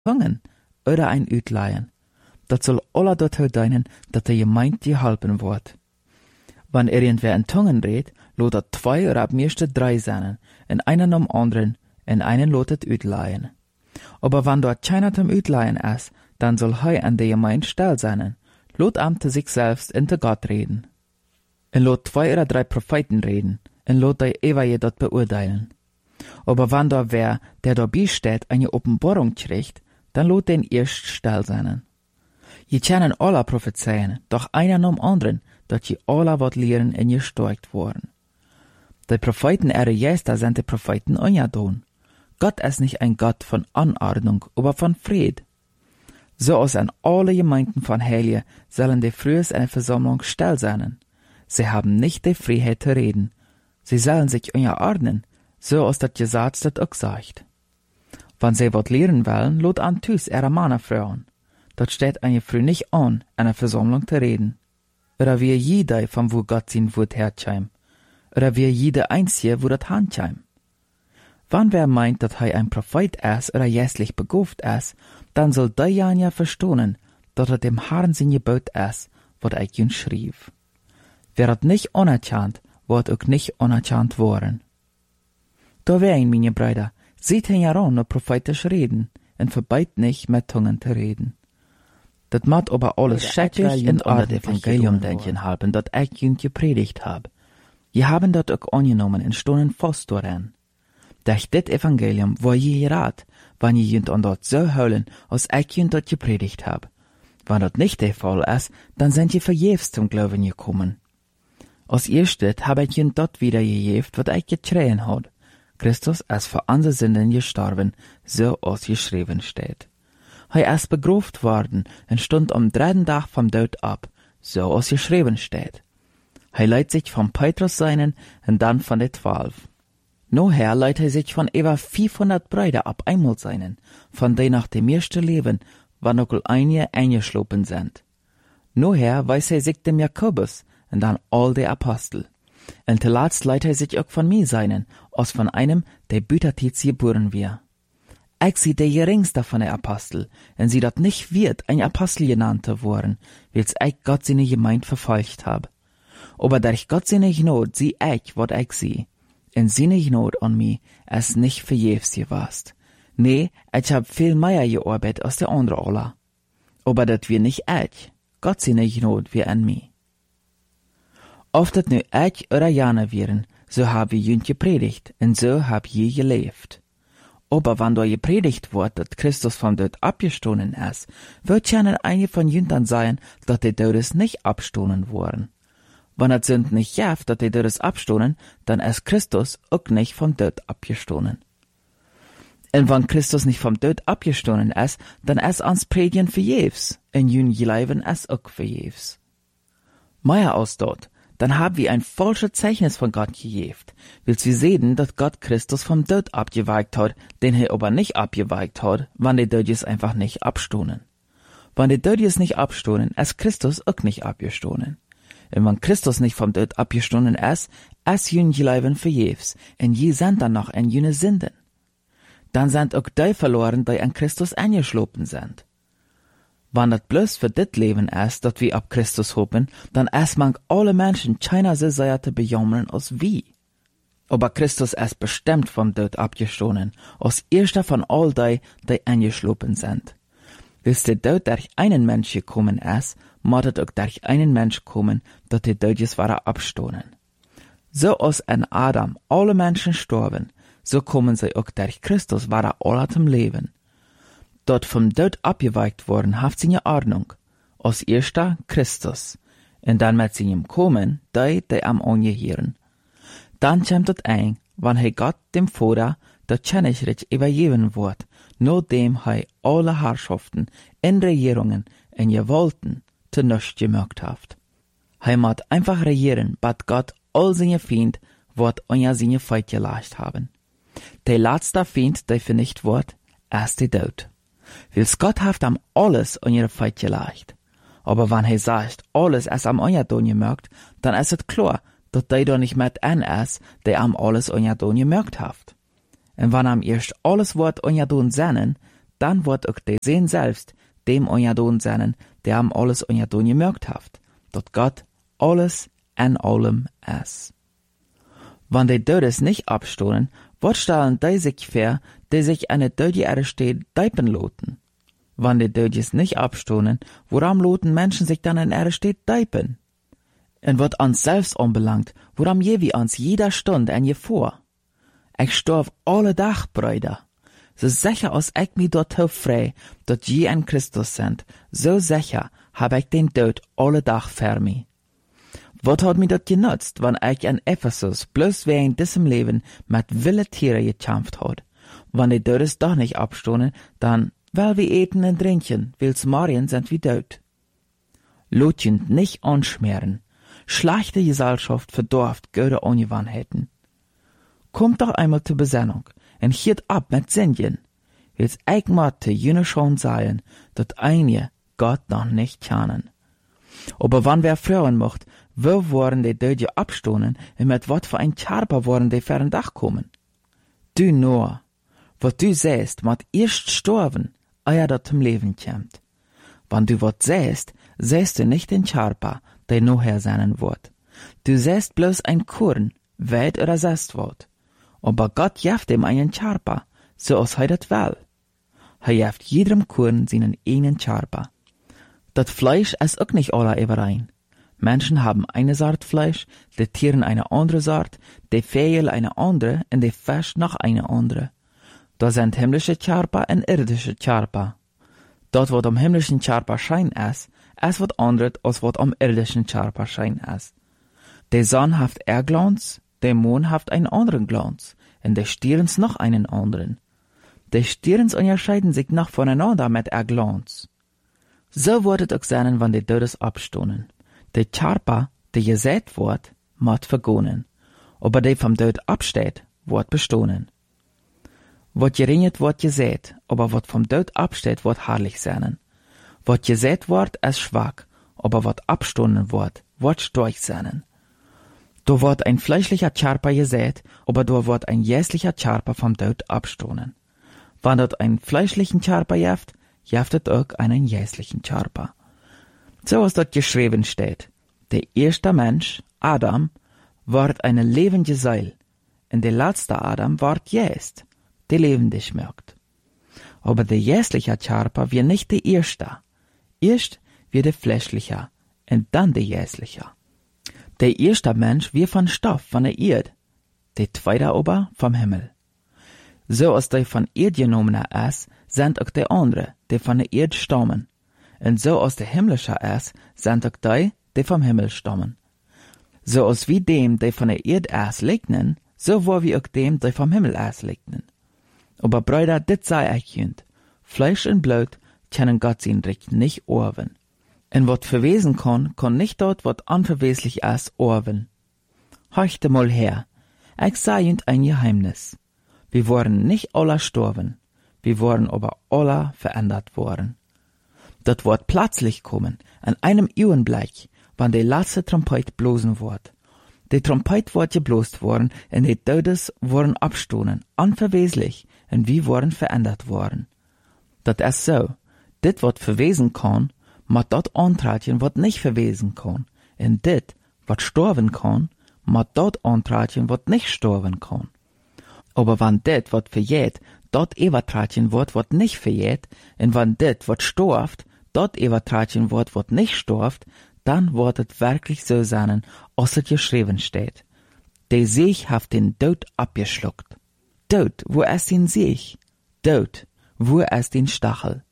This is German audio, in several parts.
Tungen oder ein Uitleihen. Dat soll alle dazu dienen, dat de gemeint geholpen wordt. Wann irgendwer in Tungen redt, lot dat 2 oder ab meeste 3 zijn, en einen am anderen, en einen lot het uitleihen. Aber wann dort keiner zum Uitleihen ist, dann soll hei an der Gemeinde still sein, lot am zu sich selbst in te Gott reden. En lot 2 oder 3 Propheten reden, en lot die Evaje dort beurteilen. Aber wann da wer, der dabei steht, eine Offenbarung kriegt, dann lot den erst still sein. Je kennen alle prophezeien, doch einer am anderen, dat je alle wat lehren en gestärkt worden. Die Propheten ihre Gäste sind die Propheten ungedon. Gott ist nicht ein Gott von Anordnung, aber von Fried. So als an alle Gemeinden von Heiligen sollen die frühes eine Versammlung still sein. Sie haben nicht die Freiheit zu reden. Sie sollen sich unterordnen, so als das Gesetz das auch sagt. Wenn sie wat lehren wollen, lot an Tüs ihre Männer fragen. Dort steht eine Frau nicht an, einer Versammlung zu reden. Oder wie jeder, von wo Gott sein Wort herkommt. Oder wie jeder Einzige, wo das handkommt. Wann wer meint, dass er ein Prophet ist oder jässlich begabt ist, dann soll der ja verstehen, dass er dem Herrn sein Gebot ist, was er ihn schrieb. Wer das nicht anerkannt, wird auch nicht anerkannt worden. Da wären, meine Brüder, seht ihn ja an, nur prophetisch reden, und verbeit nicht, mit Zungen zu reden. Das macht aber alles schrecklich in Ort Evangelium denken haben, dat ich ihn gepredigt hab. Je haben dat auch angenommen und stonden fast daran. Durch dit Evangelium war je rat, wann je jünt an dort so heulen, als ich jünt dort gepredigt hab. Wenn dat nicht der Fall ist, dann sind je verjährs zum Glauben gekommen. Als erstes hab ich jünt dort wieder gejäft, wat ich geschrien hat. Christus ist für unsere Sünden gestorben, so als geschrieben steht. Er ist begraft worden und stund am 3. Tag vom Tod ab, so als geschrieben steht. Er leitet sich von Petrus seinen und dann von den 12. Noher leitet er sich von über 500 Brüder ab einmal seinen, von denen nach dem ersten Leben, wann auch einige eingeschlopen sind. Noher weiß er sich dem Jakobus und dann all die Apostel. Und zuletzt leitet er sich auch von mir seinen, als von einem, der Bütertits geboren wir. Ich sie der geringste von den Apostel, und sie dat nicht wird ein Apostel genannt worden, weil's ich Gott seine Gemeinde verfolgt hab. Aber durch Gott seine Gnade sieh ich, wat ich sie. Und seine Gnade an mir ist nicht verjährs gewast. Nee, ich hab viel mehr gearbeitet als der andere alle. Aber dat wir nicht ich, Gott seine Gnade wie an mir. Oft dat nu ich oder Jana wären, so hab ich jünt gepredigt, und so hab je gelebt. Aber wenn da gepredigt wird, dass Christus vom Tod abgestoßen ist, wird ja einige von Jüntern sein, dass die Todes nicht abstoßen wurden. Wenn es sind nicht jaft, dass die Todes abstoßen, dann ist Christus auch nicht vom Tod abgestoßen. Und wenn Christus nicht vom Tod abgestoßen ist, dann ist ans Predigen verjährs, und jün Leben ist auch verjährs. Mehr als dort, dann haben wir ein falsches Zeichnis von Gott gegeben, weil wir sehen, dass Gott Christus vom Tod abgeweigt hat, den er aber nicht abgeweigt hat, wenn die Dödjes einfach nicht abstoßen. Wenn die Dödjes nicht abstoßen, ist Christus auch nicht abgestoßen. Und wenn Christus nicht vom Tod abgestoßen ist jün Leben verjährs, und je sind dann noch in jüne Sünden. Dann sind auch die verloren, die an Christus eingeschlopen sind. Wenn das bloß für dit Leben ist, dat wir ab Christus hoffen, dann ist man alle Menschen keiner so sehr zu bejammern als wir. Aber Christus ist bestimmt vom Tod abgestoßen, als erster von all die eingeschlopen sind. Bis der Tod durch einen Mensch gekommen ist, muss es auch durch einen Mensch kommen, dass die Todjes waren abstoßen. So als an Adam alle Menschen sterben, so kommen sie auch durch Christus waren alle zum Leben. Dort vom Tod abgeweigt worden, haft seine Ordnung. Als erster Christus. Und dann mit seinem Kommen, die am angehören. Dann kommt es ein, wann Gott dem Vater der Königreich übergeben wird, nur dem alle Herrschaften in Regierungen und Gewalten zu nichts gemacht hat. Muss einfach regieren, bis Gott all seine Feinde wird unter seine Feind gelegt haben. Der letzte Feind, der vernichtet wird, ist der Tod. Weil Gott hat am alles an ihre Feind gelegt. Aber wenn sagt, alles ist am Ungedon gemerkt, dann ist es klar, dass der da nicht mit an ist, der am alles Ungedon gemerkt hat. Und wenn am erst alles wird Ungedon sennen, dann wird auch der Sehen selbst dem onja doen zijn, der am alles onja doen gemerkt haft, dat Gott alles en allem is. Wann die Dödes nicht abstohlen, wat stellen die sich vor, die sich an der Döde Erde steht, deipen loten? Wann die Dödes nicht abstohlen, woran loten Menschen sich dann an Erde steht, deipen? Und wat uns selbst anbelangt, woran je wie uns jeder Stunde en je vor? Ich storf alle Tag, Brüder. So sicher als ich mich dort frei, dat je in Christus sind, so sicher hab ich den Tod alle Tag für mich. Wat hat mir dat genutzt, wann ich in Ephesus bloß wegen diesem Leben mit wilde Tiere gekämpft hat? Wann die Todes doch nicht abstohlen, dann, weil wir eten und trinken, wills morgen sind wir tot. Lotjend nicht anschmieren. Schlechte Gesellschaft verdorft gute Ungewohnheiten. Kommt doch einmal zur Besinnung und hiert ab mit Sünden, wills ich mochte jene schon sagen, dat einige Gott noch nicht kennen. Aber wann wer fragen mocht, wo worden die Döde abstohlen und mit wat für ein Charper worden die fern Dach kommen? Du nur, wat du säst, mat erst storben, eer dat zum Leben kommt. Wann du wat säst, säst du nicht den Charper, der nachher sein wird. Du säst bloß ein Korn, weit oder säst wird. Aber Gott jaft dem einen Charper, so als er dat will. Er jaft jedem Korn seinen eigenen Charper. Dat Fleisch ist auch nicht aller überein. Menschen haben eine Sort Fleisch, die Tieren eine andere Sort, die Vögel eine andere und die Fisch noch eine andere. Da sind himmlische Charper und irdische Charper. Dort, wo am himmlischen Charper Schein ist wat anderes, als wat am irdischen Charper Schein ist. Der Sonne haft Glanz, der Mond haft einen anderen Glanz, und der Stirns noch einen anderen. Die Stirns unterscheiden sich noch voneinander mit Glanz. So wird es auch sein, wann die Todes abstohlen. Der Charper, der gesät wird, mod vergonen, aber der vom Tod absteht, wird bestohlen. Wat geringet wird gesät, aber wat vom Tod absteht, wird herrlich sein. Wat gesät wird, ist schwach, aber wat abstohlen wird stark sein. Da wird ein fleischlicher Charper gesät, aber da wird ein jässlicher Charper vom Tod abstohlen. Wann dort ein fleischlichen Charper jaftet auch einen jässlichen Charper. So was dort geschrieben steht. Der erste Mensch, Adam, ward eine lebende Seil, und der letzte Adam ward jäst, der lebendig merkt. Aber der jässliche Charper wird nicht der erste. Erst wird der fleischliche, und dann der jässliche. Der erste Mensch wird von Stoff, von der Erde, der zweite aber vom Himmel. So als der von Erde genommene ist, sind auch die andere, die von der Erde stammen. Und so als der himmlische ist, sind auch die vom Himmel stammen. So als wie dem, der von der Erde ist, legnen, so war wie auch dem, der vom Himmel ist, legnen. Aber Brüder, dit sei ich jünd. Fleisch und Blut können Gott sein Recht nicht orven. Und wat verwesen kann nicht dort, wat unverweslich ist, orven. Horchte mal her. Ich sei jünd ein Geheimnis. Wir waren nicht alle gestorben. Wir waren aber alle verändert worden. Dat wird plötzlich kommen, an einem Augenblick, wann die letzte Trompet blosen wird. Die Trompet wird geblost worden, und die Todes wurden abstohlen, unverweslich, und wir wurden verändert worden. Dat ist so. Dit, wat verwesen kann, mat dat antreten, wat nicht verwesen kann. Und dit, wat sterben kann, mat dat antreten, wat nicht sterben kann. Aber wann dit, wat verjäht, dat übertreten wird, wat nicht verjäht, und wann dit, wat storft, dat übertreten wird, wat nicht storft, dann wird es wirklich so sein, als es geschrieben steht. Der Sieg hat den Tod abgeschluckt. Tod, wo ist den Sieg? Tod, wo ist den Stachel?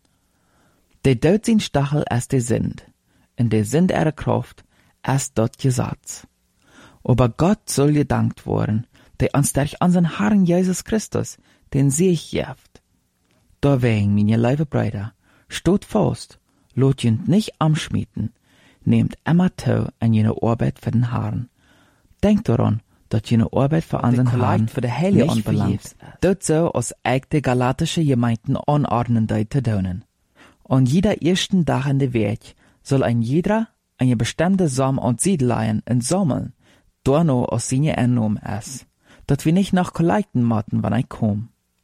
Der Tod sein Stachel ist der Sünd, und der Sünd ihre Kraft ist dort Gesetz. Aber Gott soll gedankt worden, der uns durch unseren Herrn Jesus Christus den Sieg gibt. Deswegen, meine liebe Brüder, steht fast, lot jünd nicht amschmieden, nehmt immer zu an jene Arbeit für den Herrn. Denkt daran, dass jene Arbeit für unseren Herrn für die Heilige anbelangt. Dort so, als ich die galatische Gemeinden anordnen zu tun. Und jeder ersten Tag in der Welt soll ein jeder eine bestimmte Samen und Siedleien entsammeln, da noch aus seine Einnahmen ist, dass wir nicht nach Kollekten matten, wann ich komm.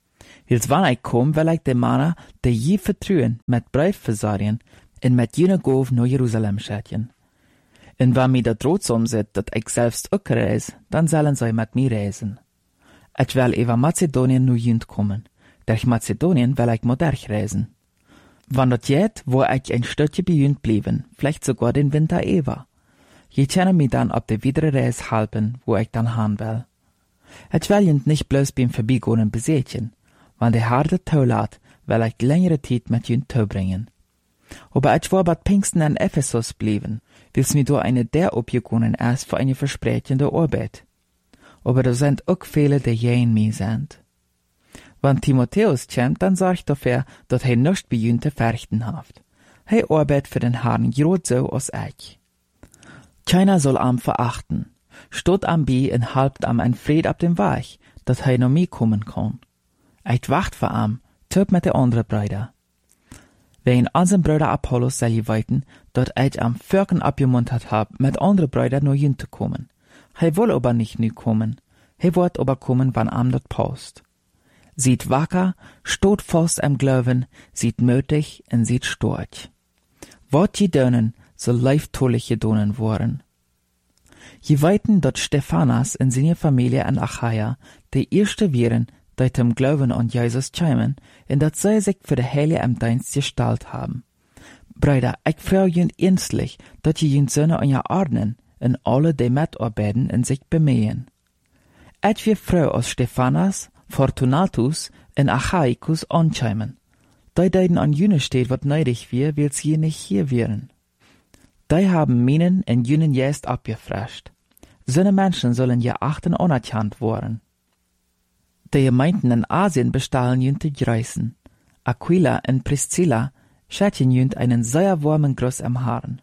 Wils wann ik kom, wil ik de mannen de je vertrouwen met brief verzorgen en met jene goof naar Jeruzalem schicken. En wanneer mij dat roodsom zit dat ik zelfs ook reis, dan zullen zij met mij reizen. Ik wil even Macedonien naar junt komen. Durch Macedonien wil ik met erg reizen. Wanneer dat jet, wo ik een stukje bij junt blijven, vielleicht sogar den winter even. Je kunnen mij dan op de widere reis helpen, wo ik dan gaan wil. Ik wil junt niet bloos beim Vorbeigehen bezetjen. Wanneer de harde toelaat, wil ik längere tijd met junt toebrengen. Aber ich war bei Pfingsten in Ephesus blieben, wils mir da eine der opgegangen ist für eine versprechende Arbeit. Aber da sind auch viele, die gegen mich sind. Wenn Timotheus kommt, dann sag ich dafür, dass er nicht bei jünte verrichten hat. Er arbeitet für den Herrn grad so als ich. Keiner soll am verachten. Stot am Bi und halbt am ein Fried ab dem Weg, dass er noch mir kommen kann. Ich wacht für am, töp mit der andere Brüder. Wegen unserem Bruder Apollos soll je weten, dat ich am Völken abgemuntert hab, mit andere Brüder nur hin zu kommen. Er will aber nicht nu kommen. Er wird aber kommen, wann am dat passt. Sieht wacker, stot fast am Glauben, sieht mutig und sieht storch. Wat je dönen, so leiftolich je donen worden. Je weten, dat Stephanas in seine Familie in Achaia de erste wären, die dem Glauben an Jesus kämen, und dat sie sich für de Heilige im Dienst gestalt haben. Brüder, ich frage jün ernstlich, dat je jün Söhne an ihr ordnen, und alle, die mitarbeiten und sich bemühen. Ich wir froh aus Stephanas, Fortunatus und Achaicus ankämen. Die deiden an jüne steht, wat neidig wir, weil sie nicht hier wären. Die haben Minen und jünen jest abgefrescht. Söne Menschen sollen je achten anerkannt worden. Die Gemeinden in Asien bestahlen jünte Greisen. Aquila und Priscilla schätzen jünt einen sehr warmen Gruß am Haaren.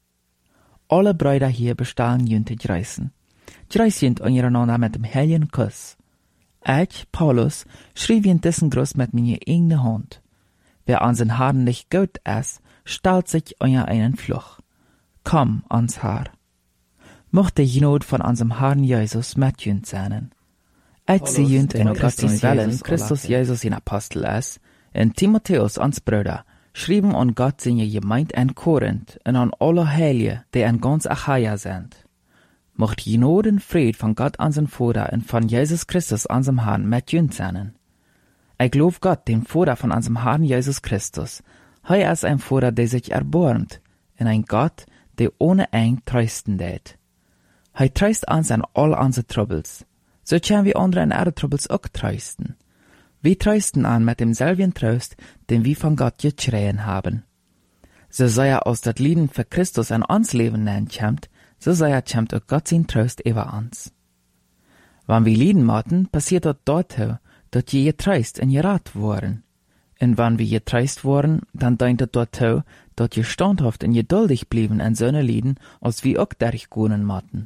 Alle Brüder hier bestahlen jünte Greisen. Greis jünt untereinander mit dem heiligen Kuss. Ich, Paulus, schrieb jünt diesen Gruß mit meiner eigenen Hand. Wer an den Haaren nicht gut ist, stellt sich unter einen Fluch. Komm ans Haar. Mochte die Not von unserem Herrn Jesus mit jünt sein. Ich sehe jünt in Gottes Willen Christus Jesus in Apostel ist, und Timotheus ans Bruder, schrieben an Gott seine Gemeinde in Korinth und an alle Heilige, die in ganz Achaia sind. Mocht die Not und Fried von Gott unseren Vater und von Jesus Christus unserem Herrn mit jünt sein. Ich glaub Gott, den Vater von unserem Herrn Jesus Christus. Er ist ein Vater, der sich erbarmt, und ein Gott, der ohne Eng trösten tät. Er tröst uns an all unsere Troubles. So können wir andere in ihre Troubles auch trösten. Wir trösten an mit demselben Trost, den wir von Gott geschrien haben. So sei aus dat Lieden für Christus an uns Leben nennt, so sei kommt auch Gott sein Trost über uns. Wenn wir Lieden machen, passiert dort, dat je getröst und gerat worden. Und wenn wir getröst worden, dann deint es dort, dat je standhaft und geduldig blieben in so Lieden, als wir auch durchgehen matten.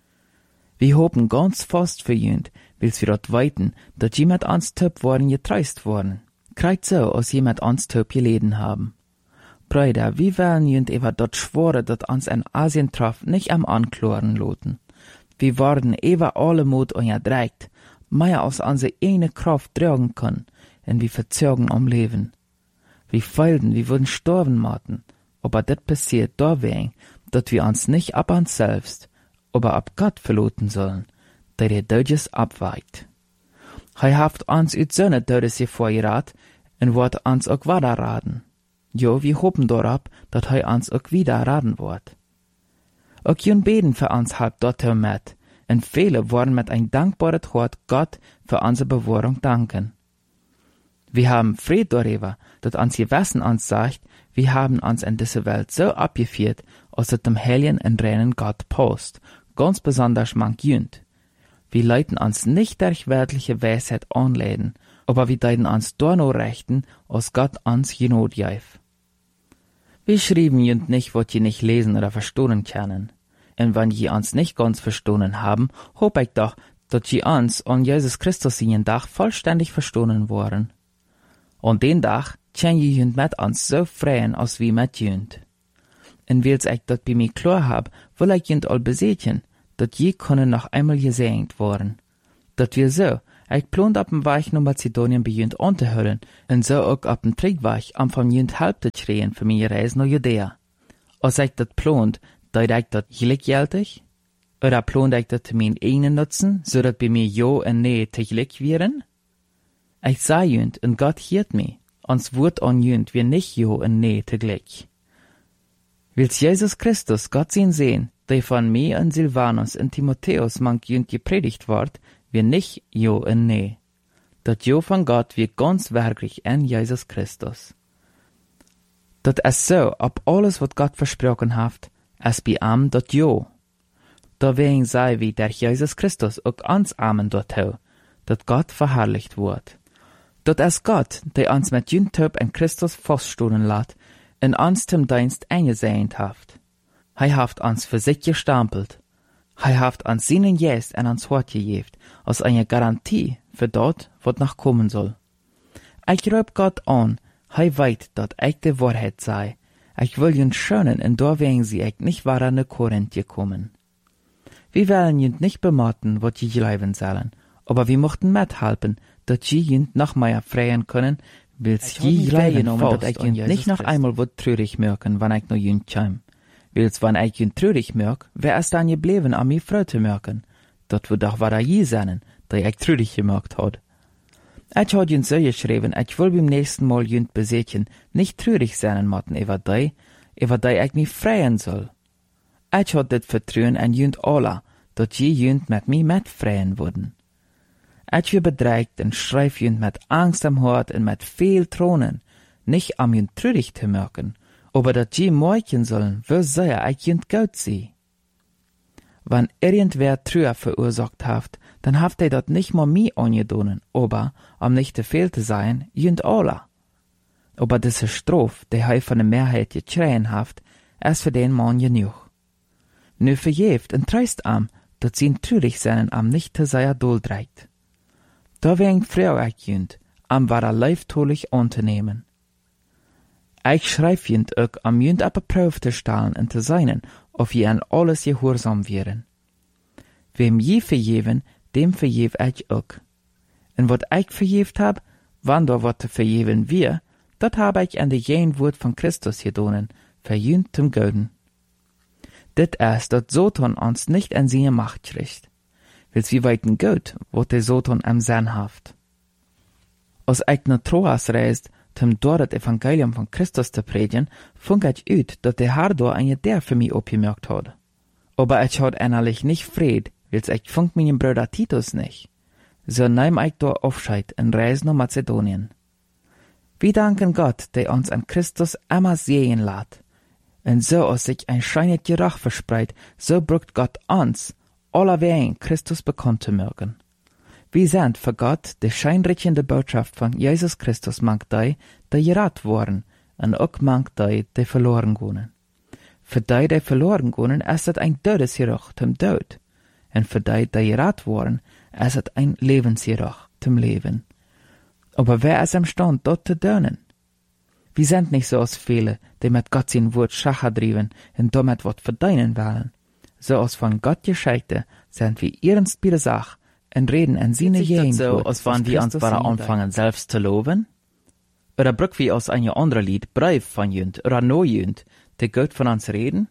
Wir hoffen ganz fast für jünd, wils wir dort weiten, dat je mit uns töp worden getröst worden. Kreid so, als je mit uns töp geleden haben. Brüder, wie wollen jünd über dort schwore, dat uns in Asien traf, nicht am Ankloren loten. Wir worden über alle Mut unterdrückt, mehr als unsere eigene Kraft tragen können, und wir verzogen am Leben. Wir feilten, wir würden sterben maten, aber das passiert deswegen, dass wir uns nicht ab uns selbst, aber ab Gott verloten sollen, der Deutsches abweicht. Er haft uns ut seine Deutsche vorgerat, und wird uns auch weiter raten. Jo, wir hoffen darauf, dass er uns auch wieder raten wird. Auch jün beten für uns halb dort mit, und viele wollen mit ein dankbares Wort Gott für unsere Bewahrung danken. Wir haben Fried darüber, dass uns Gewissen uns sagt, wir haben uns in dieser Welt so abgeführt, als es dem heiligen und reinen Gott passt, ganz besonders manch jünd. Wir leiten uns nicht durch weltliche Weisheit anleiten, aber wir deuten uns da nur rechten, als Gott uns Genot gäf. Wir schrieben jünd nicht, was je nicht lesen oder verstehen können. Und wenn je uns nicht ganz verstanden haben, hoff ich doch, dass je uns an Jesus Christus seinen Tag vollständig verstanden waren. Und den Tag können je jünd mit uns so freien, als wie mit jünd. Und wils ich dat bei mir klar hab, will ich jünd all besetzen, dat je können noch einmal gesegnet worden. Dat wir so, Ich plont op dem Weg naar Mazedonien begint aan te hören, en zo ook op dem Triegweg am van junt help te schreien voor mijn reis naar Judea. Als ik dat plont, deed ik dat gelijkgeldig? Oder plont ik dat te mijn eigen nutzen, zodat bij mij ja en nee tegelijk wären? Ich sei junt, en Gott hiert mij, ons woord an junt wir nicht ja en nee tegelijk. Wils Jesus Christus Gott zien sehen, die von mir en Silvanus en Timotheus mank junt gepredigt wordt, wir nicht ja en nee. Dat ja von Gott wir ganz wirklich en Jesus Christus. Dat es so, ob alles wat Gott versprochen haft, es bei am dat ja. Deswegen sei wie der Jesus Christus auch ans Amen dort hau, dat Gott verherrlicht wird. Dat es Gott, der uns mit Jüntop en Christus feststoßen lat, en uns zum Dienst eingesehnt haft. Hij haft uns für sich gestampelt. Hij haft uns seinen Geist en uns Hort gegeben, als eine Garantie für dort, wat noch kommen soll. Ich rüb Gott an, hij weet dat ich die Wahrheit sei. Ich will jünt schönen, en deswegen sie ich nicht wahr an Korinth gekommen. Wir wollen jünt nicht bematen, wat je bleiben sollen, aber wir mochten mithelfen, dat je jünt noch mehr freien können, wils je bleiben dat ich jünt nicht noch einmal wat traurig merken, wann ich no jünt käm. Wils wann ich jünt traurig merk, wer es dann geblieben an mir Freude merken. Dat wird doch war je sein, da ich traurig gemerkt hat. Ich hat jünt so geschrieben, ich will beim nächsten Mal jünt besetzen, nicht traurig sein motten über die ich mich freien soll. Ich hat dit Vertrauen an jünt alle, dat je jünt mit mir mitfreien würden. Ich wir bedreigt und schreib jünt mit Angst am Hort und mit viel Tronen, nicht am jünt traurig zu merken, aber dat je morgen sollen, wo sehr ich jünt gut sie. Wenn irgendwer Trauer verursacht haft, dann haft dat nicht mal mir angedonen, aber, nicht zu viel zu sein, jünt alle. Aber diese Strophe, die hei von der Mehrheit geschreien haft, ist für den Mann genug. Nu verjeft und treist dat sie traurig sein nicht zu sehr doldreigt. Deswegen freu ich jünt, war leiftolich anzunehmen. Ich schreib jünt auch jünt auf Prüf zu stellen und zu sein, ob je an alles gehorsam wären. Wem je verjeven, dem verjev ich auch. Und wat ich verjeft hab, wann da wat zu verjeven wir, dat hab ich an de jen Wort von Christus gedonen, verjünt zum Golden. Dit ist, dat Satan uns nicht an seine Macht kriegt. Wils wie weiten Gott, wat der Satan am Sinn haft. Als ich nach Troas reist, zum dort das Evangelium von Christus zu predigen, funk ich ut, dat der Herr da eine der für mich abgemerkt hat. Aber ich hat innerlich nicht Fried, wils ich funk meinen Bruder Titus nicht. So nehm ich da Aufscheid und reis nach Mazedonien. Wir danken Gott, der uns an Christus immer sehen lässt. Und so als sich ein scheinend Gerach verspreit, so brückt Gott uns, allerwein Christus bekannt zu mögen. Wir sind für Gott die scheinrichende Botschaft von Jesus Christus mank die gerat worden, und auch mank die verloren gehen. Für die verloren gehen, ist es ein Todesgerach zum Tod. Und für die gerat worden, ist es ein Lebensgerach zum Leben. Aber wer ist imstand, dort zu tun? Wir sind nicht so als viele, die mit Gott sein Wort Schacher drieben und damit wat verdienen wollen. So als von Gott Gescheite sind wir ernst bei der Sache und reden an seine Jehen. So, als wann wir uns bara anfangen, selbst zu loben? Oder brück wir aus einem anderen Lied Brief von jünd oder no jünd, die Gott von uns reden?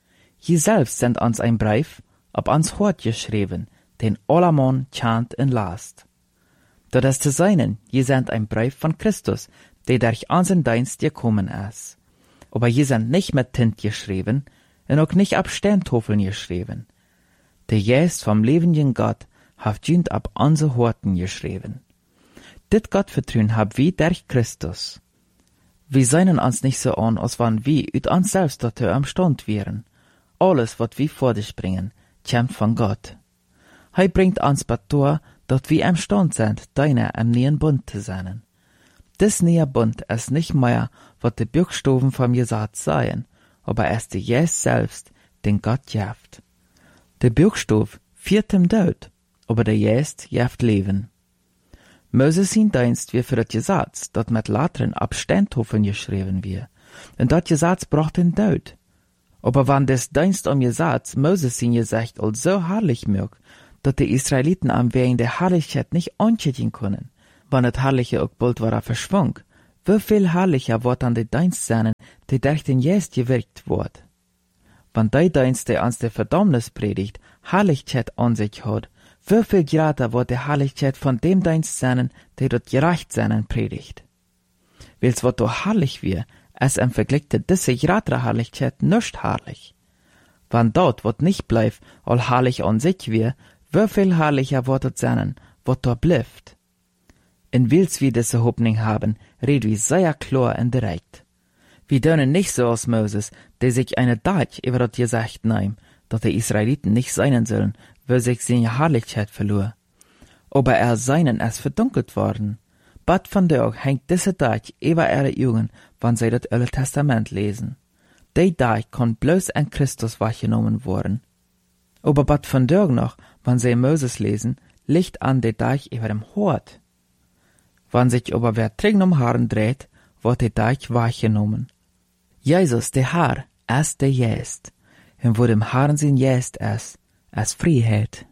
Je selbst sind uns ein Brief, ob uns Hort geschrieben, den allermann chant und last. Dat ist zu seinen, je sind ein Brief von Christus, der durch unseren Dienst gekommen ist. Aber je sind nicht mit Tint geschrieben und auch nicht ab Steintafeln geschrieben. Der Geist vom lebenden Gott hat jünd ab unsere Horten geschrieben. Dit Gottvertrauen hab wir durch Christus. Wir seien uns nicht so an, als wann wir ut uns selbst dazu am Stand wären. Alles, was wir vor dich bringen, kommt von Gott. Hij bringt uns betor, dat wir am Stand sind, deiner am neuen Bund zu sein. Dis neue Bund ist nicht mehr, was die Buchstaben vom Gesetz seien, aber es der Jesus selbst, den Gott jaft. Der Buchstab führt dem Tod, aber der Jesus jaft Leben. Moses sein Dienst wie für das Gesetz, dat mit Latren ab Steintafeln geschrieben wird, und dat Gesetz bracht den Tod. Aber wann des Dienst Gesetz Moses sein Gesicht als so herrlich mögt, dass die Israeliten am wegen der Herrlichkeit nicht anchecken können, wann das Herrliche auch bald war verschwung. Wie viel herrlicher wird an die Dienst sein, die durch den Geist gewirkt wird. Wenn die Dienst, der uns der Verdammnis predigt, Herrlichkeit an sich hat, wie viel greater wird die Herrlichkeit von dem Dienst sein, der dort gerecht sein predigt. Weil's wat doch herrlich wir, es im Vergleich zu diese greatere Herrlichkeit nicht herrlich. Wenn dort wat nicht bleibt, all herrlich an sich wir, wie viel herrlicher wird es sein, wat da bleibt. In wils wir diese Hoffnung haben, red wir sehr klar und direkt. Wir dürfen nicht so als Moses, der sich eine Dach über das Gesagt nahm, dass die Israeliten nicht sein sollen, weil sich seine Herrlichkeit verlor. Aber seinen es verdunkelt worden. Bad von der hängt diese Dach über ihre Augen, wenn sie das Alte Testament lesen. Die Dach kann bloß an Christus wahrgenommen worden. Aber bad von der noch, wenn sie Moses lesen, liegt an der Dach über dem Hort. Wenn sich aber wer dringend um Haaren dreht, wird der Dach wahrgenommen. Jesus, der Herr, ist der Geist, und wo dem Herrn sein Geist ist Freiheit.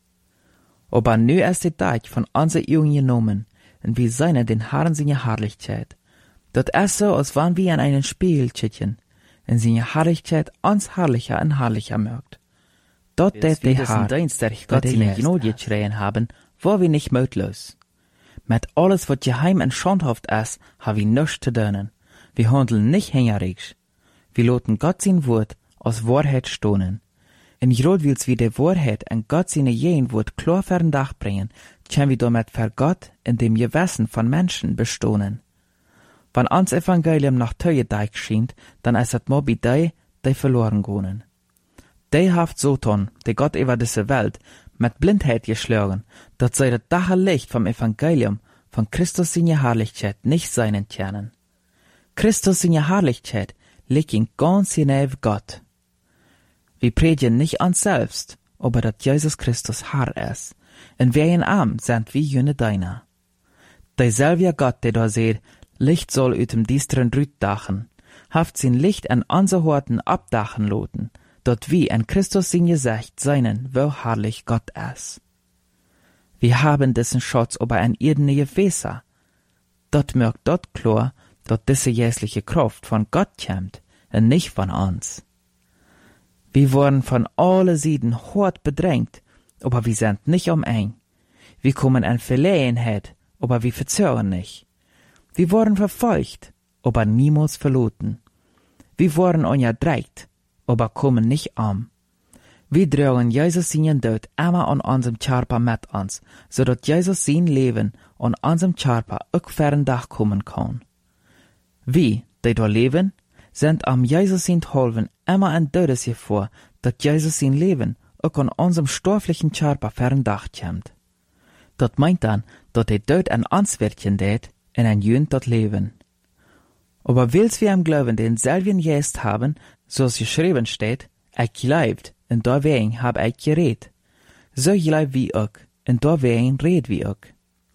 Aber nu ist der Dach von unseren Augen genommen, und wir sehen den Herrn seine Herrlichkeit. Das ist so, als wenn wir an einen Spiegel schauen, und seine Herrlichkeit uns herrlicher und herrlicher macht. Dort der Herr, Gott seine Gnade geschrien haben, war wir nicht mutlos. Mit alles, was geheim und schandhaft ist, haben wir nichts zu tun. Wir handeln nicht hängerig. Wir lassen Gott sein Wort als Wahrheit stohnen. In grad wils wir die Wahrheit und Gott seine Jen Wort klar für den Dach bringen, können wir damit für Gott in dem Gewissen von Menschen bestohnen. Wenn uns Evangelium nach Teuedeich scheint, dann ist es mal bei die verloren gehen. Die haft Satan, der Gott über diese Welt, mit Blindheit geschlagen, dass sie das dache Licht vom Evangelium von Christus seine Herrlichkeit nicht seinen können. Christus seine Herrlichkeit liegt in ganz hinein Gott. Wir predigen nicht uns selbst, aber dass Jesus Christus Herr ist, und wir in Arm sind wie jene Deiner. Derselbe Gott, der da seht, Licht soll ut dem düsteren Rüt dachen, haft sein Licht an unser Horten abdachen loten, dort wie an Christus sein Gesicht seinen, wo herrlich Gott ist. Wir haben dessen Schatz aber an irdene Gewässer. Dort merkt dort klar, dort diese jährliche Kraft von Gott kommt, und nicht von uns. Wir wurden von alle Seiten hart bedrängt, aber wir sind nicht eng. Wir kommen an Verlegenheit, aber wir verzögern nicht. Wir wurden verfolgt, aber niemals verloren. Wir wurden unterdrückt, aber kommen nicht Wir tragen Jesus seinen Tod immer an unserem Körper mit uns, so dass Jesus sein Leben an unserem Körper auch für den Tag kommen kann. Wir, die da leben, sind am Jesus sein Helfen immer ein Todesgefahr, dass Jesus sein Leben auch an unserem stofflichen Körper für den Tag kommt. Das meint dann, dass der Tod an uns wirken tät, in ein Jünd dort leben. Aber wils wir am Glauben denselben Geist haben, so es geschrieben steht, gleibt, und deswegen hab geredet. So gleibt wie auch, und deswegen red wie auch.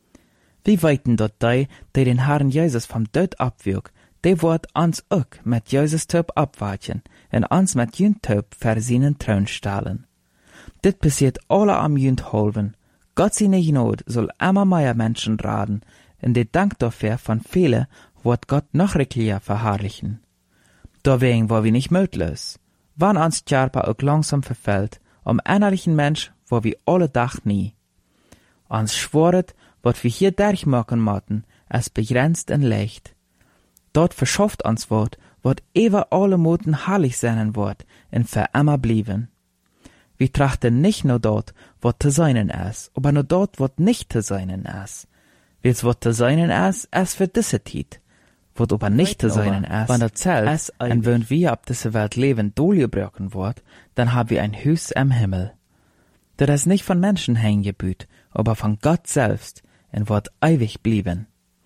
Wir weiten dort die den Herrn Jesus vom Tod abwirkt, die wird uns auch mit Jesus Tod abwarten, und uns mit jünd Tod für seinen Thron stellen. Dit passiert alle am jünd helfen. Gott seine Gnade soll immer mehr Menschen raten, und der Dank dafür von vielen wird Gott noch reichlicher verherrlichen. Deswegen war wir nicht mutlos. Wann uns Körper auch langsam verfällt, innerlichen Mensch war wir alle Tag nie. Uns schworet, was wir hier durchmachen mochten, es begrenzt und leicht. Dort verschafft uns wird ewer alle Moten herrlich sein wird, und für immer blieben. Wir trachten nicht nur dort, was zu seinen ist, aber nur dort, was nicht zu seinen ist. Wils wat te seinen is für diese Zeit. Wat aber nicht zu seinen ist, wenn das Zelt, und wenn wir ab dieser Welt leben, durchgebrochen wird, dann haben wir ein Haus im Himmel. Das ist nicht von Menschen hängebüht, aber von Gott selbst, und wird ewig blieben.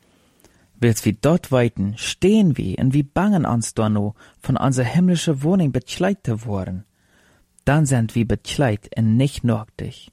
Wils wir dort weiten, stehen wir, und wir bangen uns da no, von unserer himmlischen Wohnung bekleidet zu worden. Dann sind wir bekleidet und nicht nötig.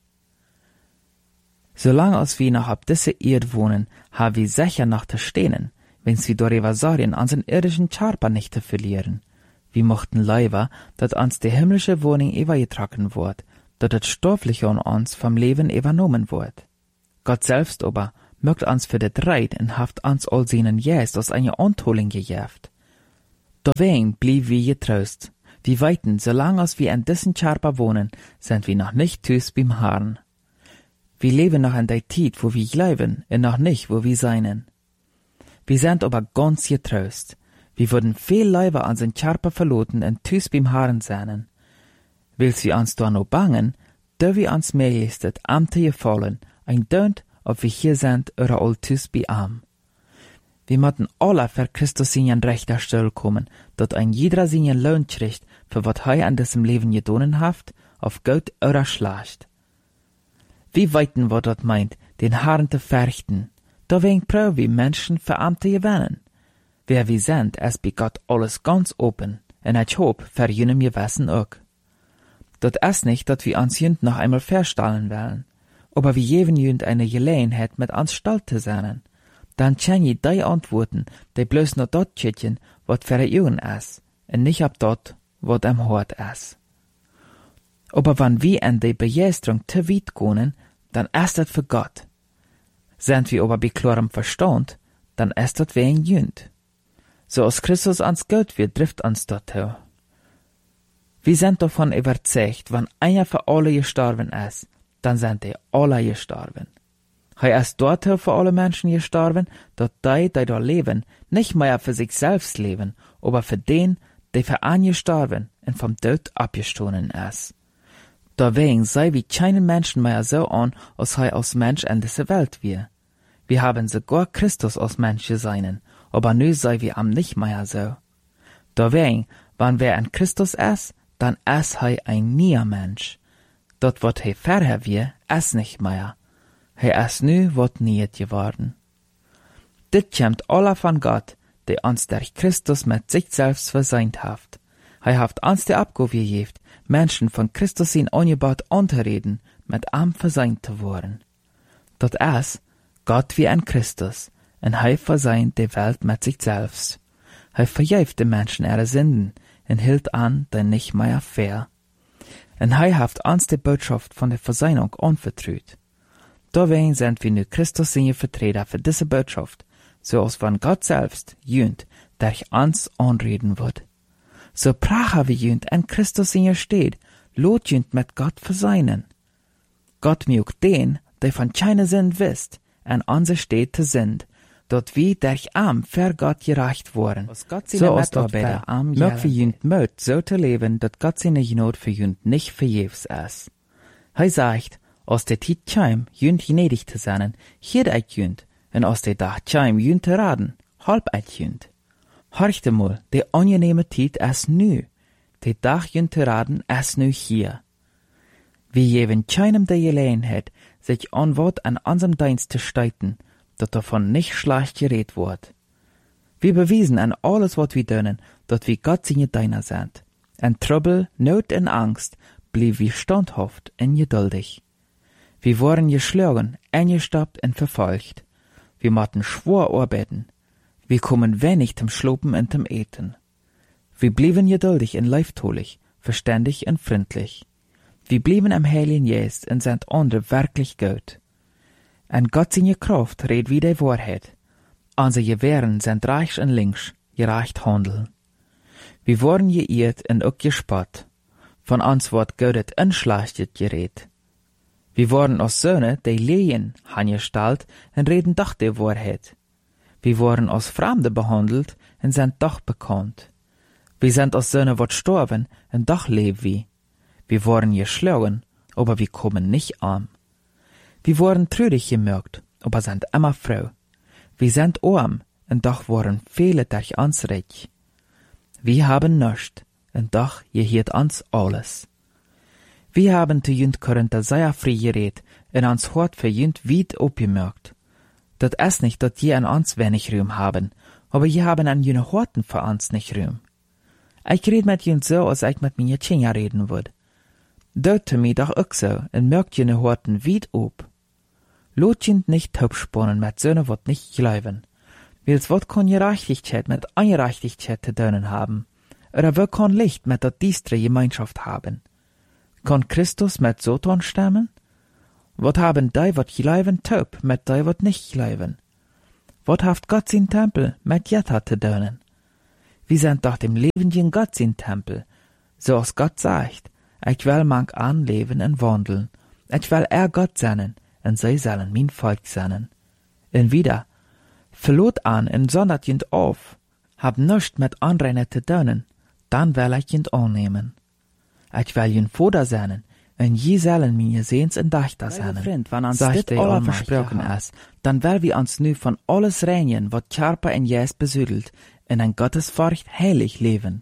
Solange als wir noch auf dieser Erde wohnen, haben wir sicher noch zu stehen, wenn's wir darüber sorgen, unseren irdischen Körper nicht zu verlieren. Wir mochten leider, dass uns die himmlische Wohnung übergetragen wird, dat het stoffliche an uns vom Leben übernommen wird. Gott selbst aber mögt uns für det Reit und haft uns all seinen Geist aus einer Antholing gejäft. Dawein blieb wir getrost. Wir weiten, solange als wir in diesen Charpa wohnen, sind wir noch nicht tüs beim Herrn. Wir leben noch in der Zeit, wo wir leben, und noch nicht, wo wir seinen. Wir sind aber ganz getrost. Wir würden viel lieber an den Charpa verloten und tüs beim Herrn sein. Willst wir uns da noch bangen, da wir uns mehrlistet, am zu gefallen, ein dönt, ob wir hier sind oder all tüs bei am. Wir müssen alle für Christus in ein rechter Stelle kommen, dat ein jeder seinen Lohn kriegt, für wat er an diesem Leben gedonen haft, auf gut oder schlecht. Wie weiten wat dat meint, den Herrn zu fürchten, da wegen prau wie Menschen für am zu gewinnen. Wer wir sind, es bei Gott alles ganz open, und ich hoop, für jenem Gewissen auch. Dat ist nicht, dat wir uns jünd noch einmal verstellen wollen, aber wir geben jünd eine Gelegenheit, mit uns stolz zu sein. Dann chen je die antworten, die bloß noch dort tschitchen, wat für Augen is, und nicht ab dort, wat am Hort is. Aber wenn wir in die Begeisterung zu weit gehen, dann ist das für Gott. Sind wir aber bei klarem Verstand, dann ist das wegen Jünd. So als Christus ans Geld wird, trifft uns dorthin. Wir sind davon überzeugt, wenn einer für alle gestorben ist, dann sind die alle gestorben. Er ist dort für alle Menschen gestorben, dat die da leben, nicht mehr für sich selbst leben, aber für den, der für einen gestorben und vom Tod abgestoßen ist. Deswegen sei wie keinen Menschen mehr so an, als er als Mensch in dieser Welt wir. Wir haben sogar Christus als Mensch gesehen, aber nu sei wir am nicht mehr so. Deswegen, wenn wer in Christus ist, dann ist er ein neuer Mensch. Dort wat er vorher wir, ist nicht mehr. Er ist nu wat niet geworden. Dit kommt alle von Gott, der uns durch Christus mit sich selbst verseint haft. Er haft uns die Abgabe gegeben, Menschen von Christus in Angebot anzureden, mit ihm verseint zu worden. Dat ist Gott wie ein Christus, und er verseint die Welt mit sich selbst. Er vergibt den Menschen ihre Sünden und hielt an, denn nicht mehr fair. Und er haft uns die Botschaft von der Verseinung anvertraut. Deswegen sind wir nu Christus seine Vertreter für diese Botschaft, so als wenn Gott selbst jünd durch uns anreden wird. So prachen wir jünd in Christus in ihr steht, lot jünd mit Gott verseinen. Gott mögt den, der von keiner Sinn wisst, an unser steht zu sind, dort wir durch am für Gott gereicht worden. So als dort bei am mögt wir jünd mögt so zu leben, dat Gott seine Not für jünd nicht vergebens ist. Er sagt, aus der Tid käm, jünd gnädig zu sein, hier eit jünd, und aus der Dach käm, jünd zu raden, halb eit jünd. Horchte mal, der angenehme Tid ist nu, der Dach jünd zu raden ist nu hier. Wir geben keinem der Gelegenheit, sich an Wort an unserem Dienst zu steiten, dat davon nicht schlecht geredet wird. Wir bewiesen an alles, was wir tun, dat wir Gott seine Diener sind. In Trouble, Not und Angst blieb wir standhaft und geduldig. Wir wurden geschlagen, eingestoppt und verfolgt. Wir mussten schwer arbeiten. Wir kommen wenig zum Schlopen und zum Eten. Wir blieben geduldig und leiftolig, verständig und freundlich. Wir blieben am Heiligen Geist und sind andere wirklich gut. Und Gott seine Kraft redet wie die Wahrheit. Unsere Gewehren sind rechts und links, gerecht handeln. Wir wurden geirrt und auch gespott. Von uns wird Gott unschlechtet geredet. Wir wurden als Söhne, die Lehen angestellt und reden doch die Wahrheit. Wir wurden als Fremde behandelt und sind doch bekannt. Wir sind als Söhne wat gestorben und doch leben wir. Wir wurden geschlagen, aber wir kommen nicht arm. Wir wurden trürig gemerkt, aber sind immer froh. Wir sind arm und doch wurden viele durch uns reich. Wir haben nichts und doch gehört uns alles. Wir haben zu jünd Korinther sehr frei geredet und uns Hort für jünd weit abgemerkt. Das ist nicht, dass je an uns wenig Ruhm haben, aber je haben an jene Horten für uns nicht Ruhm. Ich red mit jünd so, als ich mit mir Tschinja reden würd. Dort mir doch auch so und merkt jene Horten weit ab. Lot jünd nicht hübsponnen mit Söhne, wat nicht glauben. Wils wat kann Gerechtigkeit mit Ungerechtigkeit zu tun haben, oder wo kann Licht mit der diestre Gemeinschaft haben. Kon Christus met Satan stemmen? Wat haben die wat geleiven taub met die wat nicht geleiven? Wat haft Gott sein Tempel met jetta te doen? Wir sind doch dem lebendigen Gott sein Tempel. So als Gott sagt, ich will mank anleben en wandeln. Ich will Gott sennen, en zij zullen mijn Volk sennen. En wieder, verlot an en sondert jent auf, hab nichts mit anrennen te doen, dann will ich jent annehmen. Ich will jent Vater sennen, en je zullen mijn Sehens en Dachter sennen. Vriend, wann uns dit alle versprochen ist, dann will wir uns nu von alles reinigen, wat Körper en Geist besüdelt, in ein Gottesfurcht heilig leben.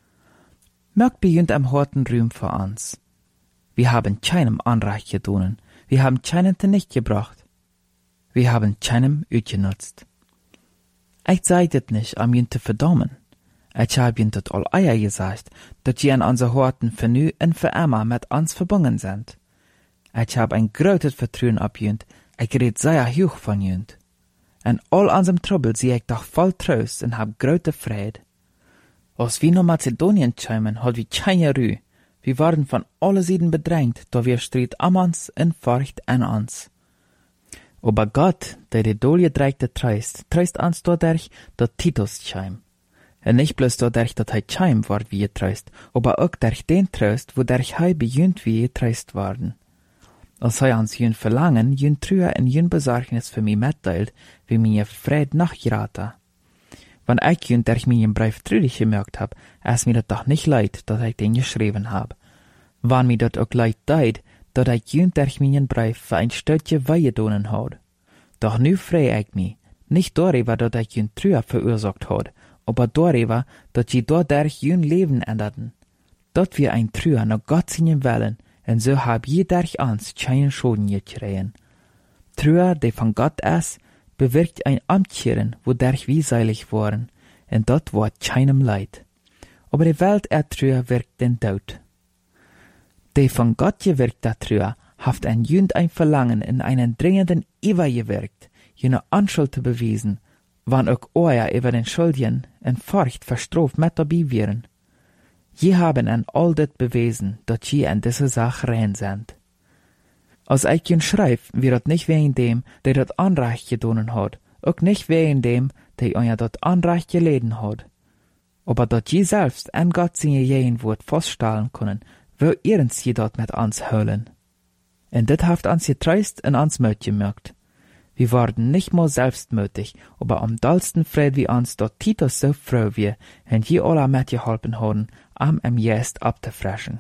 Mögt beginnt am harten Ruhm für uns. Wir haben keinem Anrecht getan, wir haben keinen nicht gebracht. Wir haben keinem utgenutzt. Ich sage das nicht, um ihn zu verdammen. Ich habe ihn das all eier gesagt, dass je an unsere Horten für nu und für immer mit uns verbunden sind. Ich habe ein großes Vertrauen auf ihn, ich red sehr hoch von ihn. In all unserem Trouble sehe ich doch voll Trost und hab große Freude. Als wir nach Mazedonien kämen, hat wir keine Ruhe. Wir waren von allen Seiten bedrängt, da wir Streit am uns und Furcht an uns. Aber Gott, der die Dolje dreigte treist uns dadurch, dass Titus käm. Und nicht bloß dadurch, dass er käm ward wie getreist, aber auch durch den Trost, wodurch er bejunt wie getreist worden. Als er uns jün Verlangen, jün Trühe und jün Besorgnis für mich mitteilt, wie mir Fried nachgeraten. Wenn ich jün durch meinen Brief trüdig gemerkt hab, ist mir das doch nicht leid, dass ich den geschrieben hab. Wenn mir das auch leid deid, dass ich jün durch meinen Brief für ein Stückchen weigedonen hat. Doch nu freu ich mich, nicht darüber, dass ich jün Trühe verursacht hat, aber darüber, dass sie dadurch jün Leben änderten. Dass wir ein Trühe nach Gott sehen wollen, und so hab je durch uns keinen Schaden gekriegen. Trühe, die von Gott ist, bewirkt ein Amtkehren, wodurch wir seilig waren, und dort war keinem Leid. Aber die Welt Trühe wirkt den Tod. Die von Gott gewirkte Trühe haft ein Jünd ein Verlangen in einen dringenden Iver gewirkt, jene Anschuld zu bewiesen, wann auch euer über den Schuldigen in Furcht verstraft mit dabei wären. Je haben an all das bewiesen, dass je an diese Sache rein sind. Als ich ihn schreib, wird das nicht wegen dem, der das Anrecht getan hat, auch nicht wegen dem, der euer das Anrecht geleden hat. Aber dass je selbst an Gott seine jeden Wort feststellen können, will ihrens je dort mit uns hören. Und das haft uns getreist und uns Mut gemerkt. Wir waren nicht mal selbstmütig, aber am dollsten Fried wie uns, dass Titus so froh wir, und je alle mitgeholfen haben, am Jest abzufreschen.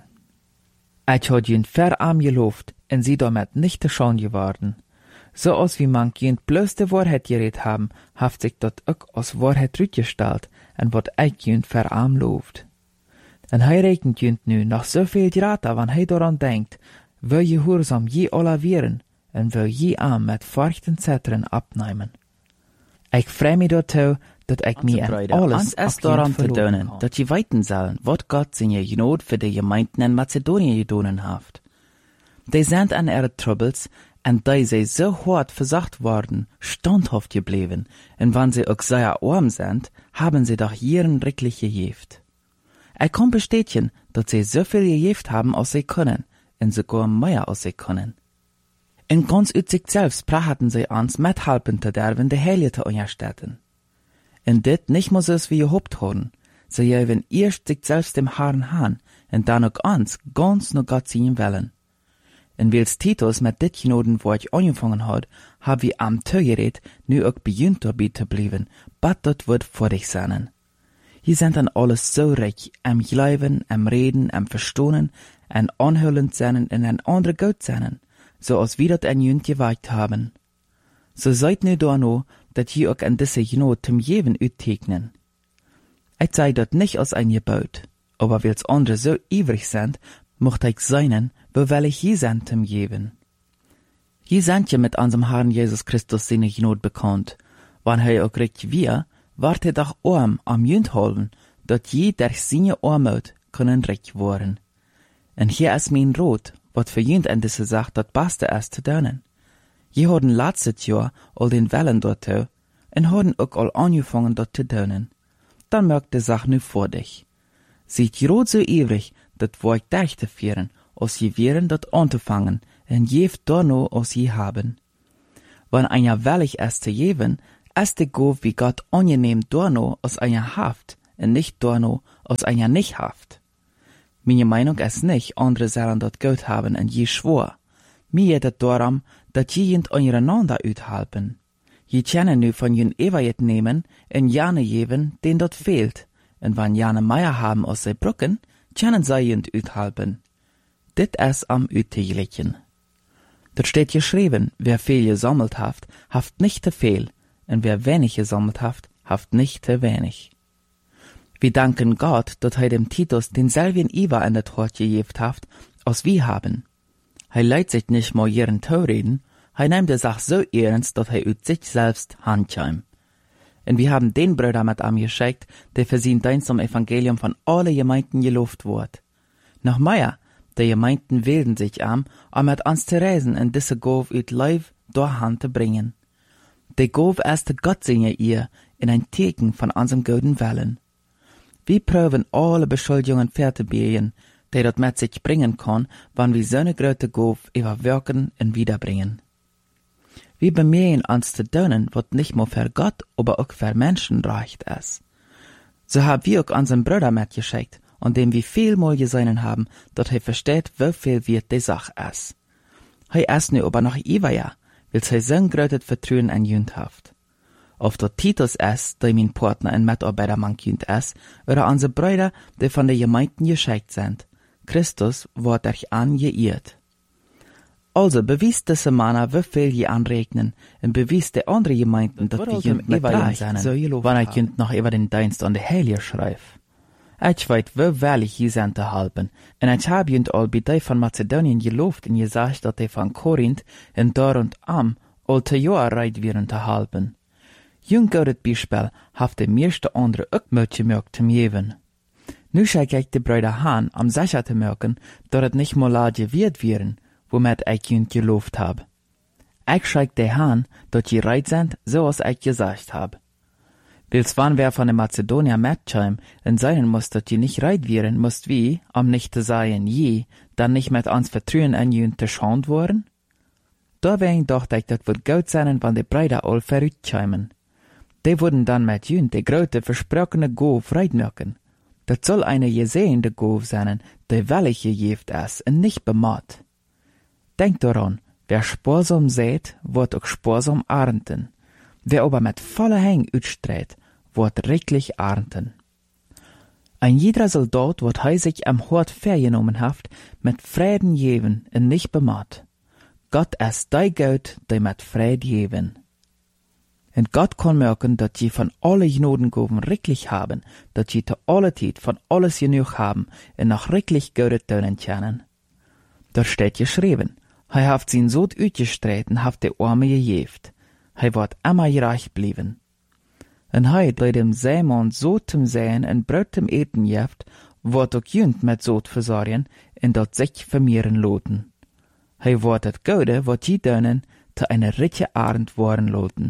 Ich hat jün verarm gelobt, und sie damit nicht zu Schande geworden. So als wie man jün bloß die Wahrheit geredet haben, haft sich dat auch als Wahrheit rückgestellt, und wat ich jün verarm lobt. Und hei regnet jün nu noch so viel Rata, wann hei daran denkt, will gehorsam je alle wären, und will je am mit Furcht und Zittern abnehmen. Ich freu mich dazu, dat ich mir an alles es daran zu tun, dass sie weiten sollen, wat Gott seine Gnade für die Gemeinden in Mazedonien getan haft. Die sind an ihre Troubles, und die sie so hart versacht worden, standhaft geblieben, und wenn sie auch sehr arm sind, haben sie doch ihren Ricklich gejeft. Ich kann bestätigen, dass sie so viel gejeft haben, als sie können, und sogar mehr als sie können. Und ganz uit sich selbst prachten sie uns mithelfen zu derben, die Heilige zu unterstützen. Und dit nicht mehr so wie gehofft haben, sie geben erst sich selbst dem Herrn han, und dann auch uns ganz nur Gott sehen wollen. Und weils Titus mit dit Gnoden, wo ich angefangen hat, hab wir am Tögered nu auch beginnt dabei zu bleiben, bat dort wird vor dich sein. Hier sind dann alles so reich, am Glauben, am Reden, am Verstohnen, am Anhören sein und an andere Gott sein, so als wir dat an jünd gewagt haben. So seid nu da no, dat je auch an diese Gnade zum Jeven uttegnen. Ich sei dat nicht als ein Gebot, aber weils andere so ivrig sind, mocht ich seinen, weil ich je sind zum Jeven. Je sind ja mit unserem Herrn Jesus Christus seine Gnade bekannt, wann er auch recht wir, wart er doch arm am Jünd halten, dat je durch seine Armut können reich worden. Und hier ist mein Rot, wat für jünd an diese Sache dat Beste ist zu tun. Je haben letztes Jahr all den Wellen dort und haben auch all angefangen dort zu tun. Dann merkt die Sache nu vor dich. Seid rot so ewig, dat wo ich durchzuführen, als je wären dat anzufangen, en jeft dorno als je haben. Wann einer willig ist zu geben, ist die Gabe wie Gott angenehm dorno als einer haft, en nicht dorno als einer nicht haft. Meine Meinung ist nicht, andere sollen dat Geld haben en je schwor. Mir geht darum, dat je jent einander uithelpen. Je können nu von jen Ewajet nehmen en jane geben, den dat fehlt. En wann jane Meier haben aus se Brücken, können sie jent uithelpen. Dit ist am Ütiglichen. Dort steht geschrieben, wer viel gesammelt haft nicht te viel, und wer wenig gesammelt haft nicht te wenig. Wir danken Gott, dass dem Titus denselben Iwa in der Tat gegeben haft, als wir haben. Leiht sich nicht mal ihren Taureden, nimmt die Sache so ernst, dass ut sich selbst handschäumt. Und wir haben den Bruder mit geschickt, der für sein Dienst am Evangelium von alle Gemeinden gelobt wird. Noch mehr, die Gemeinden wählen sich mit uns zu reisen und diese Gabe ut live durch Hand zu bringen. Die Gabe ist Gott singe ihr in ein Teken von unserem guten Willen. Wir prüfen alle Beschuldigungen fertigbiegen, die dort mit sich bringen kann, wann wir so eine große Gabe überwirken und wiederbringen. Wir bemühen uns zu tun, was nicht nur für Gott, aber auch für Menschen recht ist. So haben wir auch unseren Bruder mitgeschickt, an dem wir vielmal gesehen haben, dass er versteht, wie viel wert die Sache ist. Er ist nu aber noch Iwaja, weil er so ein großes Vertrauen an Jünd hat. Ob der Titus ist, der mein Partner und Mitarbeiter man Jünd ist, oder unsere Brüder, die von der Gemeinden geschickt sind. Christus wird euch angeirrt. Also bewies diese Männer, wie viel je anregnen, und bewies die andere Gemeinden, dass die Jünd mit rein sind, wann ich Jünd noch über den Dienst an der Heilige schreibt. Ich weiß, wie willig je sind zu halten, und ich habe Jünd all bei die von Mazedonien gelobt und gesagt, dass die von Korinth und dort und am all te Jahr reit wären zu halten. Jünd gaudet Beispiel, haft die meiste andere auch mitgemerkt zu geben. Nu schaue ich die Brüder an, sicher zu merken, dass es nicht mal lade wird wären, womit ich Jünd gelobt hab. Ich schaue die an, dass die reit sind, so als ich gesagt hab. Wils wann wer von der Mazedonier mitschäum und sein muss, dass die nicht reit wären, musst wie, nicht zu sagen, je, dann nicht mit uns Vertrauen an Jünd zu schauend worden? Da wegen dachte ich, das wird gut sein, wenn die Brüder all verrückt Die würden dann mit Jünd die große versprochene Gabe freidmerken. Das soll eine gesehene Gabe sein, die willig gegeben ist und nicht bemacht. Denkt daran, wer sparsam sät, wird auch sparsam ernten. Wer aber mit voller Hang utstreht, wird reichlich ernten. Ein jeder Soldat wird sich am Hort vergenommen haft, mit Frieden geben und nicht bemacht. Gott ist die Gott, die mit Frieden geben. Und Gott kann merken, dass sie von alle Gnadengaben reichlich haben, dass sie zu aller Zeit von alles genug haben und noch reichlich Gute tun können. Dort steht geschrieben, er hat sein Sohn utgestreut und hat die Arme gegeben. Er wird immer reich bleiben. Und bei dem Seemann so zum Sehen und Brot zum Eten jeft, wird auch Jünd mit Sod versorgen und dort sich vermehren loten. Wird das Gute, was sie tun, zu einer reiche Abend worden loten.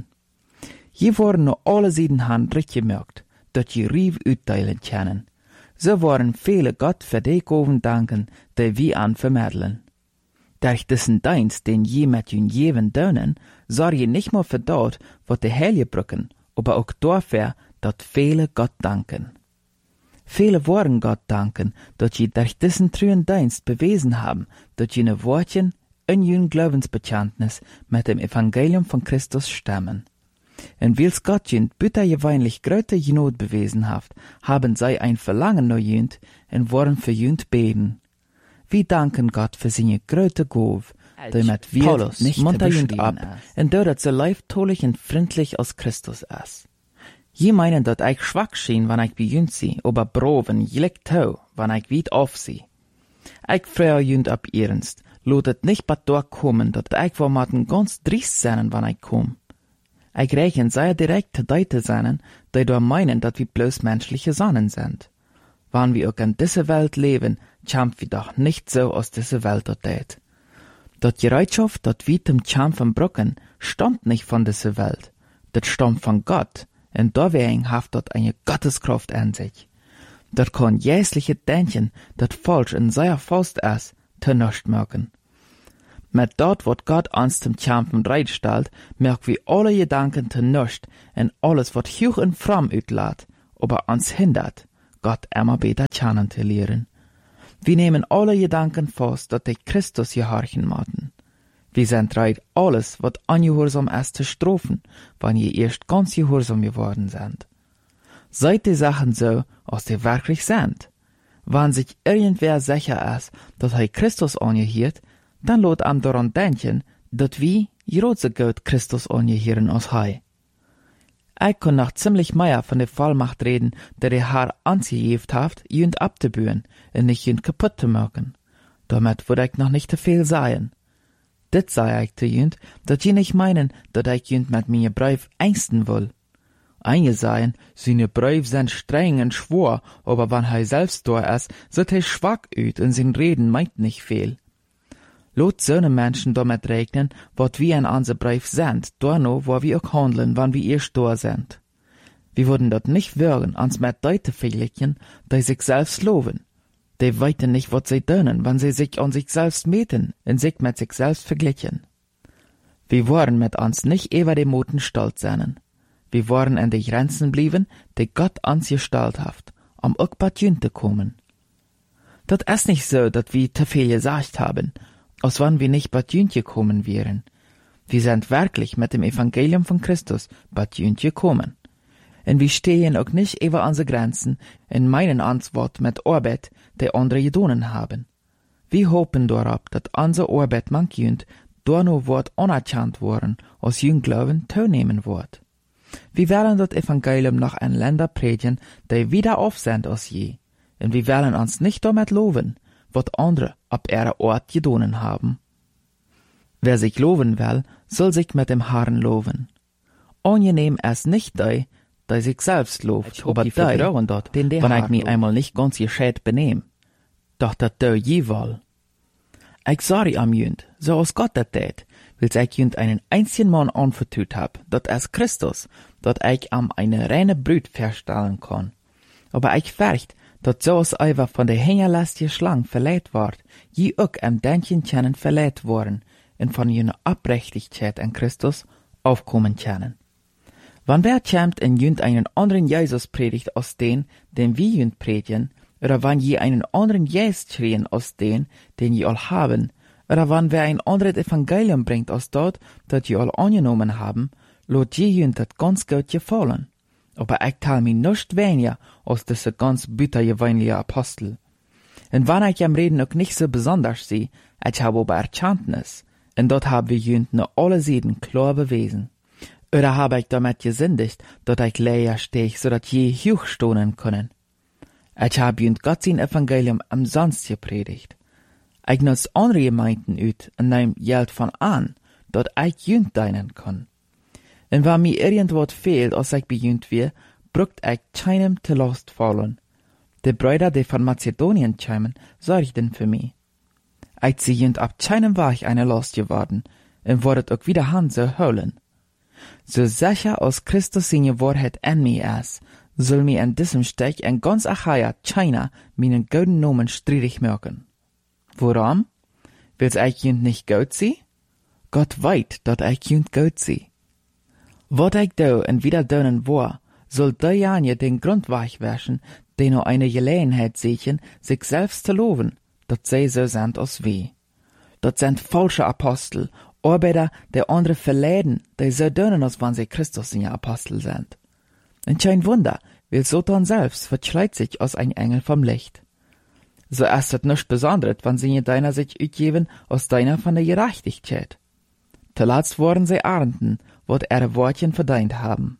Je worden nur alle Seiten Hand recht gemerkt, dass je Rief utteilen können. So waren viele Gott für die Gaben danken, die wir an vermitteln. Durch diesen Dienst, den je mit jün jeven dönen, sorg je nicht nur für dort, was die Heilige brücken, aber auch dafür, dass viele Gott danken. Viele wollen Gott danken, dass sie durch diesen treuen Dienst bewiesen haben, dass jene Wortchen in jün Glaubensbekenntnis mit dem Evangelium von Christus stammen. Und wils Gott jünd bittergewöhnlich große Not bewiesen hat, haben sie ein Verlangen nach jünd und wollen für jünd beten. Wir danken Gott für seine große Gabe, die mit wir nicht munter jünd ab, und dort so leibtolich und freundlich als Christus ist. Je meinen, dass ich schwach schien, wenn ich bei jünd sie, aber broven, jelig tau, wenn ich weit auf sie. Ich freue jünd ab ernst, lotet nicht bad durchkommen, dass ich vor maten ganz driest sein, wenn ich komm. Ich rechne sehr direkt zu Leute sein, die da meinen, dass wir bloß menschliche Sonnen sind. Wenn wir auch in dieser Welt leben, kämpfen wir doch nicht so aus dieser Welt dort. Die Bereitschaft, dass wir zum Kämpfen brücken, stammt nicht von dieser Welt. Das stammt von Gott, und deswegen hat dort eine Gotteskraft an sich. Dort kann jäsliche Denken, das falsch in seiner Faust ist, te nichts merken. Met dat wat Gott ons zum Kämpfen bereitstellt, merken wir alle Gedanken te nichts en alles wat hoch en fram uitlaat, aber ons hindert, Gott immer beter kennen te leren. Wir nehmen alle Gedanken fast, dat die Christus gehorchen maten. Wir sind bereit, alles, wat ungehorsam ist, zu strafen, wann ihr erst ganz gehorsam geworden sind. Seid die Sachen so, als die wirklich sind. Wenn sich irgendwer sicher ist, dass er Christus angehört, dann lot am daran denken, dass wir große Gott Christus angehören als er. Ich kann noch ziemlich mehr von der Vollmacht reden, der der Herr angeheft hat, jünd abzubühen und nicht jünd kaputt zu machen. Damit würde ich noch nicht zu viel sagen. Dit sei ich zu jünd, dass je nicht meinen, dass ich jünd mit mir Brief ängsten will. Einige sagen, seine Brief sind streng und schwor, aber wenn er selbst da ist, sieht er schwach aus und sein Reden meint nicht viel. Lot so Menschen damit rechnen, wat wir in unser Brief sind, da no, wo wir auch handeln, wann wir erst da sind. Wir würden dort nicht würden, uns mit Leute vergleichen, die sich selbst loben. Die weiten nicht, was sie tun, wenn sie sich an sich selbst meten und sich mit sich selbst vergleichen. Wir wollen mit uns nicht über die Moten stolz sein. Wir wollen in die Grenzen bleiben, die Gott uns gestellt hat, um auch bei Jünd zu kommen. Das ist nicht so, dass wir zu viel gesagt haben, als wenn wir nicht bei Jünd gekommen wären. Wir sind wirklich mit dem Evangelium von Christus bei Jünd gekommen. Und wir stehen auch nicht über unsere Grenzen und meinen uns Wort mit Arbeit, die andere getan haben. Wir hoffen darauf, dass unsere Arbeit manch Jünd da noch wird anerkannt worden, als Jüngglauben teilnehmen wird. Wir wollen das Evangelium noch an Länder predigen, die wieder auf sind als je. Und wir wollen uns nicht damit loben, was andere ab ihrer Ort getan haben. Wer sich loben will, soll sich mit dem Herrn loben. Angenehm ist nicht der sich selbst lobt, aber der, den wenn ich mich einmal nicht ganz gescheit benehm. Doch dat der je will. Ich sorry am Jünd, so als Gott dat tät, will ich Jünd einen einzigen Mann anvertraut hab, dat ist Christus, dat ich am eine reine Brut verstellen kann. Aber ich fürcht, dat so als Eiver von der hingerlastige Schlang verleiht ward, je auch am Denken kennen verleiht worden, und von jener Abrechtigkeit an Christus aufkommen können. Wann wer kämmt in Jünd einen anderen Jesus predigt als den wir Jünd predigen, oder wann je einen anderen Jesus schrien als den je all haben, oder wann wer ein anderes Evangelium bringt als dort, dat je all angenommen haben, lot je Jünd dat ganz gut gefallen. Aber ich teil mir nicht weniger als diese ganz bittergewöhnliche Apostel. Und wenn ich am Reden auch nicht so besonders sehe, ich habe aber Erkenntnis, und dort haben wir Jünd nur alle Seiten klar bewiesen. Oder habe ich damit gesündigt, dass ich leer stehe, so dass je hochstohnen können. Ich habe Jünd Gott sein Evangelium umsonst gepredigt. Ich nutze andere Gemeinden ut und nehm Geld von an, dass ich Jünd dienen kann. Und wenn mir irgendwas fehlt, als ich bei Jünd wir, brückt ich keinem zu Last fallen. Die Brüder, die von Mazedonien kämen, sorgten für mich. Ich zieh Jünd ab keinem war ich eine Last geworden, und wordet auch wieder Hand so holen. So sicher als Christus seine Wahrheit in mir ist, soll mir in diesem Stich in ganz Achaia, China, meinen guten Namen streitig merken. Warum? Will's ich Jünd nicht gut sie? Gott weit, dat ich Jünd gut sie. Wat ich do und wieder dönen war, soll derjenige den Grund weichwäschen, den nur eine Gelegenheit sehen, sich selbst zu loben, dat sie so sind als wir. Dat sind falsche Apostel, Arbeiter, die andere verleiden, die so dönen, als wenn sie Christus in ihr Apostel sind. Und kein Wunder, weil Satan selbst verschleiert sich als ein Engel vom Licht. So ist es nichts Besonderes, wenn sie deiner sich utgeben, als deiner von der Gerechtigkeit. Zuletzt worden sie ernten, wat ihre Wortchen verdient haben.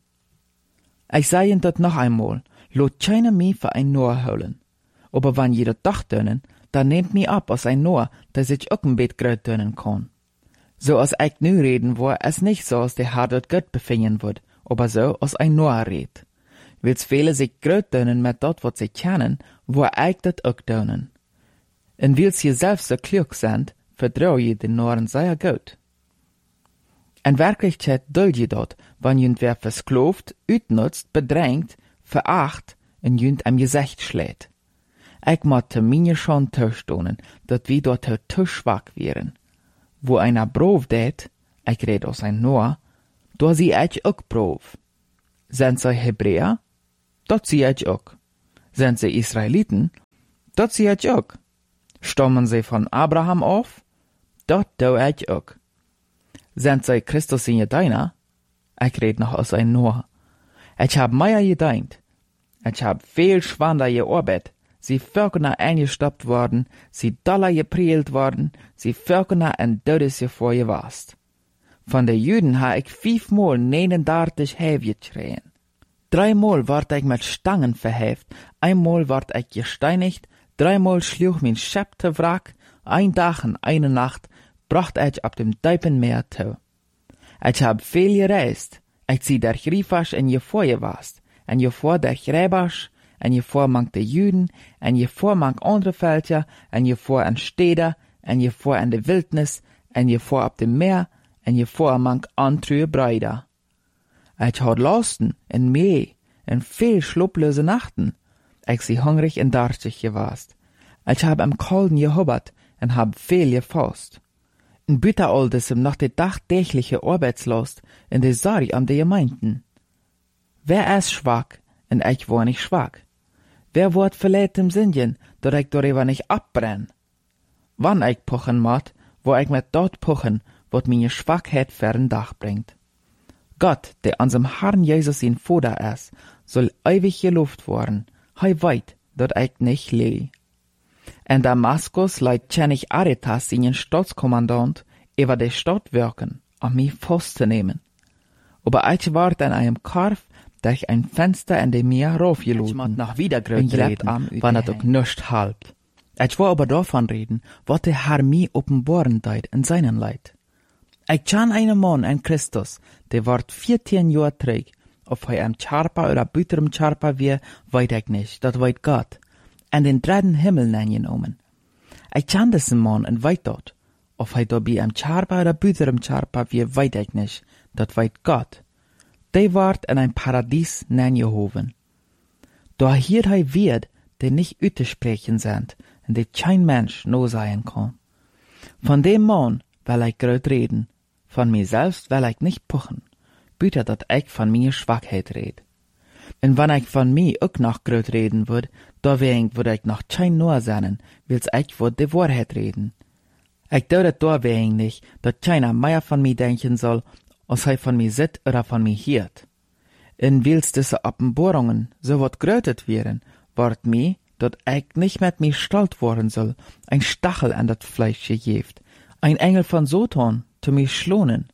Ich sage ihnen das noch einmal, lot keiner mich für ein Noah holen. Aber wenn jeder Tag dönen, dann nehmt mich ab als ein Noah, der sich auch ein Bett gröt dönen kann. So als ich nu reden war, es nicht so, als der Herr dort Gott befinden wird, aber so, als ein Noah redet. Wils viele sich gröt dönen mit dort, was sie kennen, wo ich dat auch dönen. Und wils sie selbst so klug sind, vertrau je den Noren sehr gut. In Wirklichkeit duld je dort, wenn jünd wer versklavt, utnutzt, bedrängt, veracht und jünd am Gesicht schlägt. Ich mochte meine schon toestonen, dat wie dort te schwach wären. Wo einer Prof deed, ich red aus ein Noah, da sie ich auch Prof. Sind sie Hebräer? Dort sie ich auch. Sind sie Israeliten? Dort sie ich auch. Stammen sie von Abraham auf? Dort do ich auch. Sind sie Christus in Jedeiner? Ich red noch aus ein Noah. Ich hab mehr gedeint. Ich hab viel schwander gearbeitet. Sie völkerna eingestoppt worden, sie dollar geprielt worden, sie völkerna en Todes gevorgewast. Von de Juden ha ich 5-mal 39 geschrien. 3-mal ward ich mit Stangen verheft, 1-mal ward ich gesteinigt, 3-mal schlug mein Schep te wrack, 1 Tag und 1 Nacht bracht ich ab dem Diepenmeer zu. Ich hab viel gereist, ich zieh der Griefasch en je vorgewast, en je vor der Gräbasch, en je voor mank de Juden, en je voor mank andere Völker, en je voor an Städter, en je voor an de Wildnis, en je voor op dem Meer, en je voor mank andere Brüder. Ich had Lasten en Mee, en viel schlupplose Nachten. Ich sie hungrig en darstig gewast. Ich hab am Kalden gehobbert en hab viel gefasst. In Bütteraldesem noch de dagtägliche Arbeitslast in de Sorg am de Gemeinden. Wer ist schwach, en ich war nicht schwach? Wer wird verletzt im Sinnen, dat ich darüber nicht abbrenn? Wann ich pochen mat, wo ich mit dort pochen, wat meine Schwachheit fern Dach bringt. Gott, der unserem Herrn Jesus in Vater ist, soll ewig gelobt worden, hei weit, dat ich nicht leh. In Damaskus leit König Aretas seinen Staatskommandant über die Stadt wirken, mich festzunehmen. Aber ich ward in einem Karf durch ein Fenster in dem Meer raufgeluden, nach wiedergröt reden, wann er doch nicht halbt. Ich war aber davon reden, wat der Herr mir offenbaren deit in seinen Leid. Ich kann einen Mann, ein Christus, der ward 14 Jahre träg, ob er am Charpa oder büterem Charpa wie, weit ich nicht, dat weit Gott, an den dritten Himmel genommen. Ich kann diesen Mann und weit dort, ob er dabei am Charpa oder büterem Charpa wie, weit ich nicht, dat weit Gott. Der ward in ein Paradies gehoven. Da hier hei wird, der nicht sprechen sind, und der kein Mensch no sein kann. Von dem Mann will ich grad reden, von mir selbst will ich nicht pochen, büter dat ich von mir Schwachheit red. Und wenn ich von mir auch noch grad reden würd, da würd ich noch kein nur sein, wills ich würd die Wahrheit reden. Ich dauert da nicht, dat keiner mehr von mir denken soll, als hij von mir sit oder von mir hiert. In wils diese Offenbarungen so wat grötet wären, ward mir, dat ich nicht mit mir stolz worden soll, ein Stachel an dat Fleisch gegeft, ein Engel von Satan zu mir schlonen.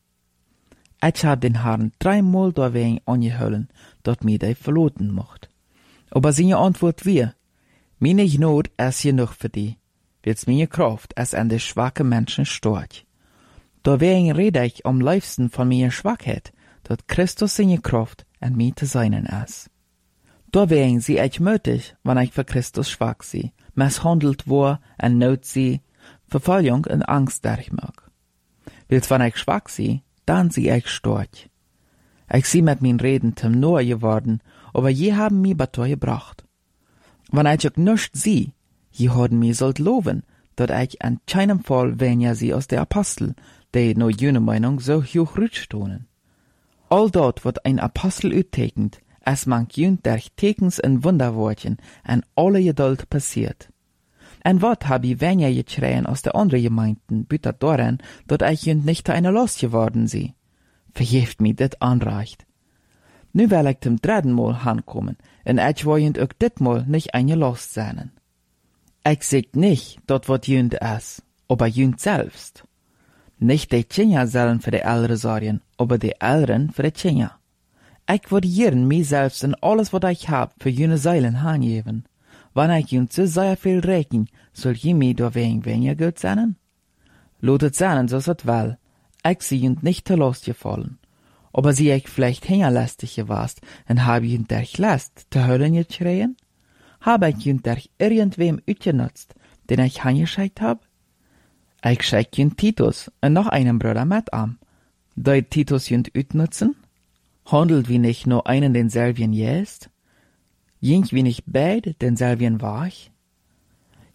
Ich hab den Herrn 3-mal dawein angehöllen, dat mir dei verloten mocht. Aber seine Antwort wir, meine Not ist genug für die, wils meine Kraft es an de schwache Menschen stört. Dawein rede ich am liebsten von meiner Schwachheit, dat Christus seine Kraft an mir zu seinen ist. Dawein sie ich mötig, wann ich für Christus schwach sie, misshandelt war, en Not sie, Verfolgung und Angst der ich mag. Wils wann ich schwach sie, dann sie ich storch. Ich sie mit min Reden zum Noah geworden, aber je haben mi Bator gebracht. Wann ich auch nicht sie, je haben mi sollt loben, dat ich an keinem Fall weniger sie aus der Apostel, die no jene Meinung so hoch rütstonen. All dort wird ein Apostel uttekend, es mank jünd durch Tekens und Wunderwortchen an alle Geduld passiert. En wat hab ich weniger geschreien aus der andere Gemeinden, bütert daran, dat ich jünd nicht eine Last geworden sie. Verjeft mi dit anreicht. Nu will ich zum 3. Mal hankommen, en ich will jünd auch dit Mal nicht eine Last sein. Ich sag nicht, dat wat jünd is, aber jünd selbst. Nicht die Tschinja sollen für die Ältere sorgen, aber die Älteren für die Tschinja. Ich würde jeden mir selbst und alles, was ich hab, für jene Seilen hingeben. Wenn ich jünd so sehr viel rechnen, soll je mir da weniger gut sein? Lotet sein, so es will. Ich sie jünd nicht zu Last gefallen. Aber sie ich vielleicht hingerlästig gewast, und hab jünd durch Last zu Höllen geschrien? Hab ich jünd durch irgendwem utgenutzt, den ich hingeschickt hab? Ich schick jünd Titus und noch einen Bruder mit an. Deut Titus jünd utnutzen? Handelt wie nicht nur einen denselben jest? Jink wie nicht beid denselben war ich?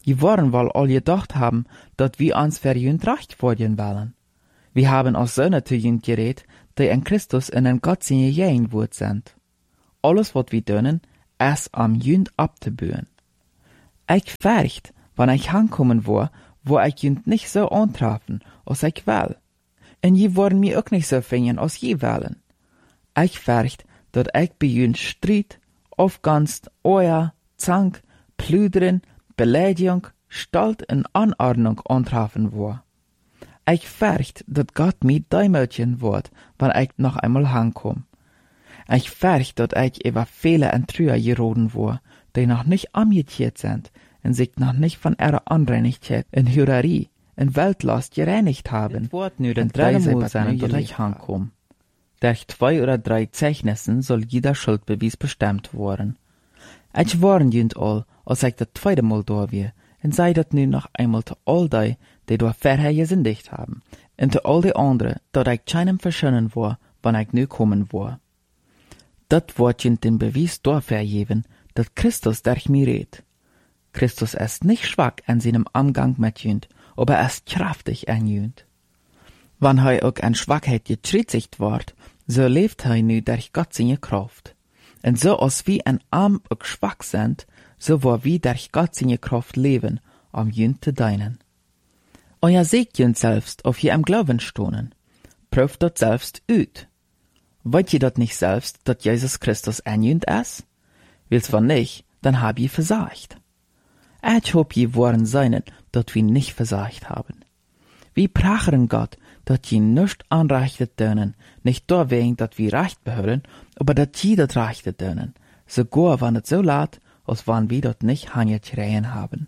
Je waren wohl all gedacht haben, dat wir ans für jünd recht worden wollen. Wir haben als Söhne zu jünd geredet, die in Christus in den Gott sind jein wort sind. Alles wat wir tun, ist am jünd abzubühen. Ich fürcht, wann ich ankommen war, wo ich jünd nicht so antrafen, als ich will. Und je waren mir auch nicht so finden, als je wollen. Ich fürcht, dat ich bei jünd Streit, Aufganst, Oja, Zank, Plüdern, Beleidigung, Stalt und Anordnung antrafen war. Ich fürcht, dat Gott mir däumötchen wird, wenn ich noch einmal heimkomm. Ich fürcht, dat ich über Fehler und Trüher geroden war, die noch nicht amjetiert sind und sich noch nicht von ihrer Anreinigkeit in Hurerei, in Weltlast gereinigt haben. Es wird nur den 3. Mal sein, dass ich heimkomm. Durch 2 oder 3 Zeichnissen soll jeder Schuldbeweis bestimmt werden. Ich warn jünd all, als ich das 2. Mal da war, und sei dat nu noch einmal zu all die da vorher gesündigt haben, und zu all die anderen, dat ich keinem verschönen war, wann ich nu kommen war. Dat wird jünd den Beweis dafür geben, dat Christus durch mir redet. Christus ist nicht schwach an seinem Umgang mit jünd, aber er ist kraftig an jünd. Wann er auch an Schwachheit getritzigt wird, so lebt er nu durch Gott seine Kraft. Und so als wie ein Arm auch schwach sind, so war wie durch Gott seine Kraft leben, um jünd zu dienen. Euer seht jünd selbst, auf je am Glauben stohnen. Prüft dort selbst üt. Wollt ihr dort nicht selbst, dass Jesus Christus ein jünd ist? Will's von nicht, dann hab ihr versagt. Ich hab je waren seinen, dat wir nicht versagt haben. Wir prachen Gott, dat je nicht anreichtet dönen, nicht da wegen, dat wir recht behören, aber dat je dat reichtet dönen, sogar wann es so laut, als wann wir dort nicht hangetreien haben.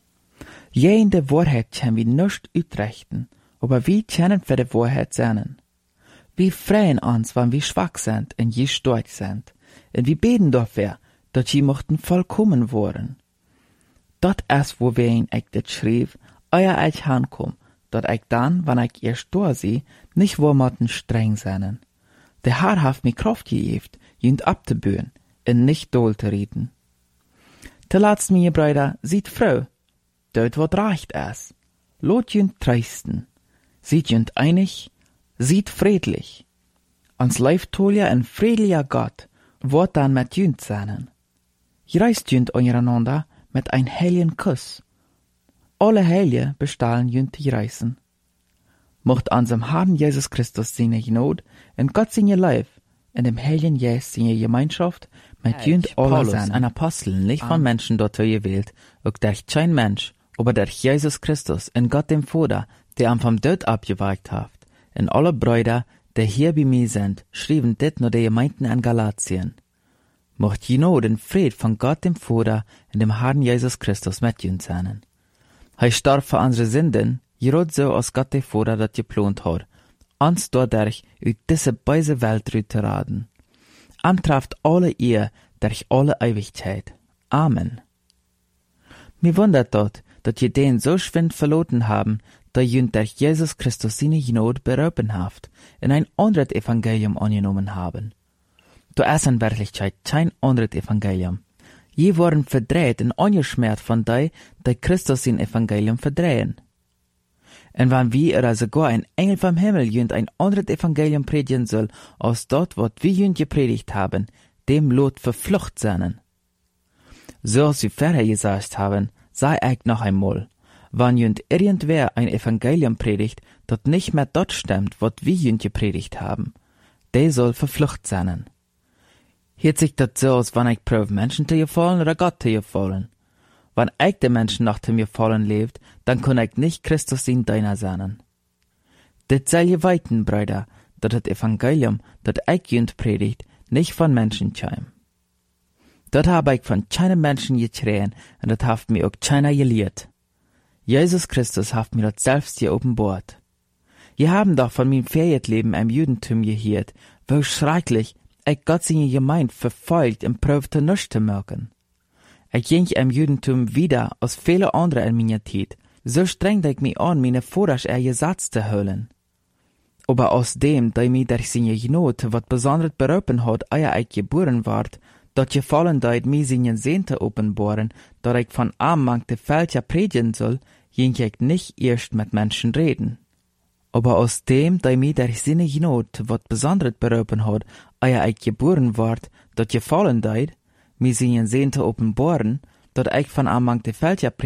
Jede Wahrheit können wir nicht utrechten, aber wir können für die Wahrheit sein. Wir freuen uns, wenn wir schwach sind und je stark sind, und wir beten dafür, dass sie mochten vollkommen worden. Dat ist, wo wir ich das schrieb, euer ich hankom, dat ich dann, wenn ich erst da sie, nicht wo mochten streng sein. Der Herr hat mir Kraft gegeben, jünd abzubühen, und nicht doll zu reden. Zuletzt, meine Brüder, sieht froh, dort wat recht ist. Lot jünd treisten, sieht jünd einig, sieht friedlich. Ans leiftolja en friedlicher Gott, wird dann mit jünd sein. Reist jünd untereinander mit ein heiligen Kuss. Alle Heilige bestahlen jünd die Reisen. Mocht unserem Herrn Jesus Christus seine Gnade und Gott seine Leib in dem heiligen Geist seine Gemeinschaft mit jünd alle sein. Ein Apostel, nicht von Menschen dort gewählt, auch durch kein Mensch, aber durch Jesus Christus und Gott dem Vater, der am vom Tod abgeweicht hat. Und alle Brüder, die hier bei mir sind, schrieben dit nur die Gemeinden an Galatien. Mocht Gnade und Fried von Gott dem Vater und dem Herrn Jesus Christus mit jünd sein. Er starb für unsere Sünden, gerot so als Gott der Vater das geplant hat, uns dadurch uit diese böse Welt zu raten. Trifft alle ihr durch alle Ewigkeit. Amen. Mir wundert dort, dass ihr den so schwind verloren haben, da jünd durch Jesus Christus seine Gnade berauben haft, in ein anderes Evangelium angenommen haben. Da ist in Wirklichkeit kein anderes Evangelium. Je waren verdreht und angeschmert von die Christus sein Evangelium verdrehen. Und wenn wir oder sogar ein Engel vom Himmel jünd ein anderes Evangelium predigen soll, als dort, was wir jünd gepredigt haben, dem Lot verflucht sein. So als wir vorher gesagt haben, sei ich noch einmal, wenn jünd irgendwer ein Evangelium predigt, das nicht mehr dort stimmt, was wir jünd gepredigt haben, der soll verflucht sein. Hört sich das so, als wenn ich prüfe, Menschen zu gefallen oder Gott zu gefallen. Wenn ich den Menschen nach dem Gefallen lebt, dann kann ich nicht Christus in deiner sein. Das soll je weiten, Brüder, dass das Evangelium, das ich jünd predigt, nicht von Menschen käme. Das habe ich von keinem Menschen getreten und das hat mir auch keiner gelehrt. Jesus Christus hat mir das selbst geopenbart. Wir haben doch von meinem Ferietleben im Judentum gehört, wo schrecklich ich Gott seine Gemeinde verfolgt und prüfte nichts zu merken. Ich ging im Judentum wieder als viele andere in meiner Zeit. So strengte ich mich an, meine Vorrasch Gesetz zu hören. Aber aus dem, da mich durch seine Gnade was besonders berauben hat, ehe ich geboren ward, dat je fallen deit mi sinjen Sehnte openboren, dat ich von armmangte Fältja predigen soll, ging ich nicht erst mit Menschen reden. Aber aus dem, da mi der Sinne Not, wat besonders berufen hat, eia ich geboren ward, dat je fallen deit, mi sinjen Sehnte openboren, dat ich von armmangte Fältja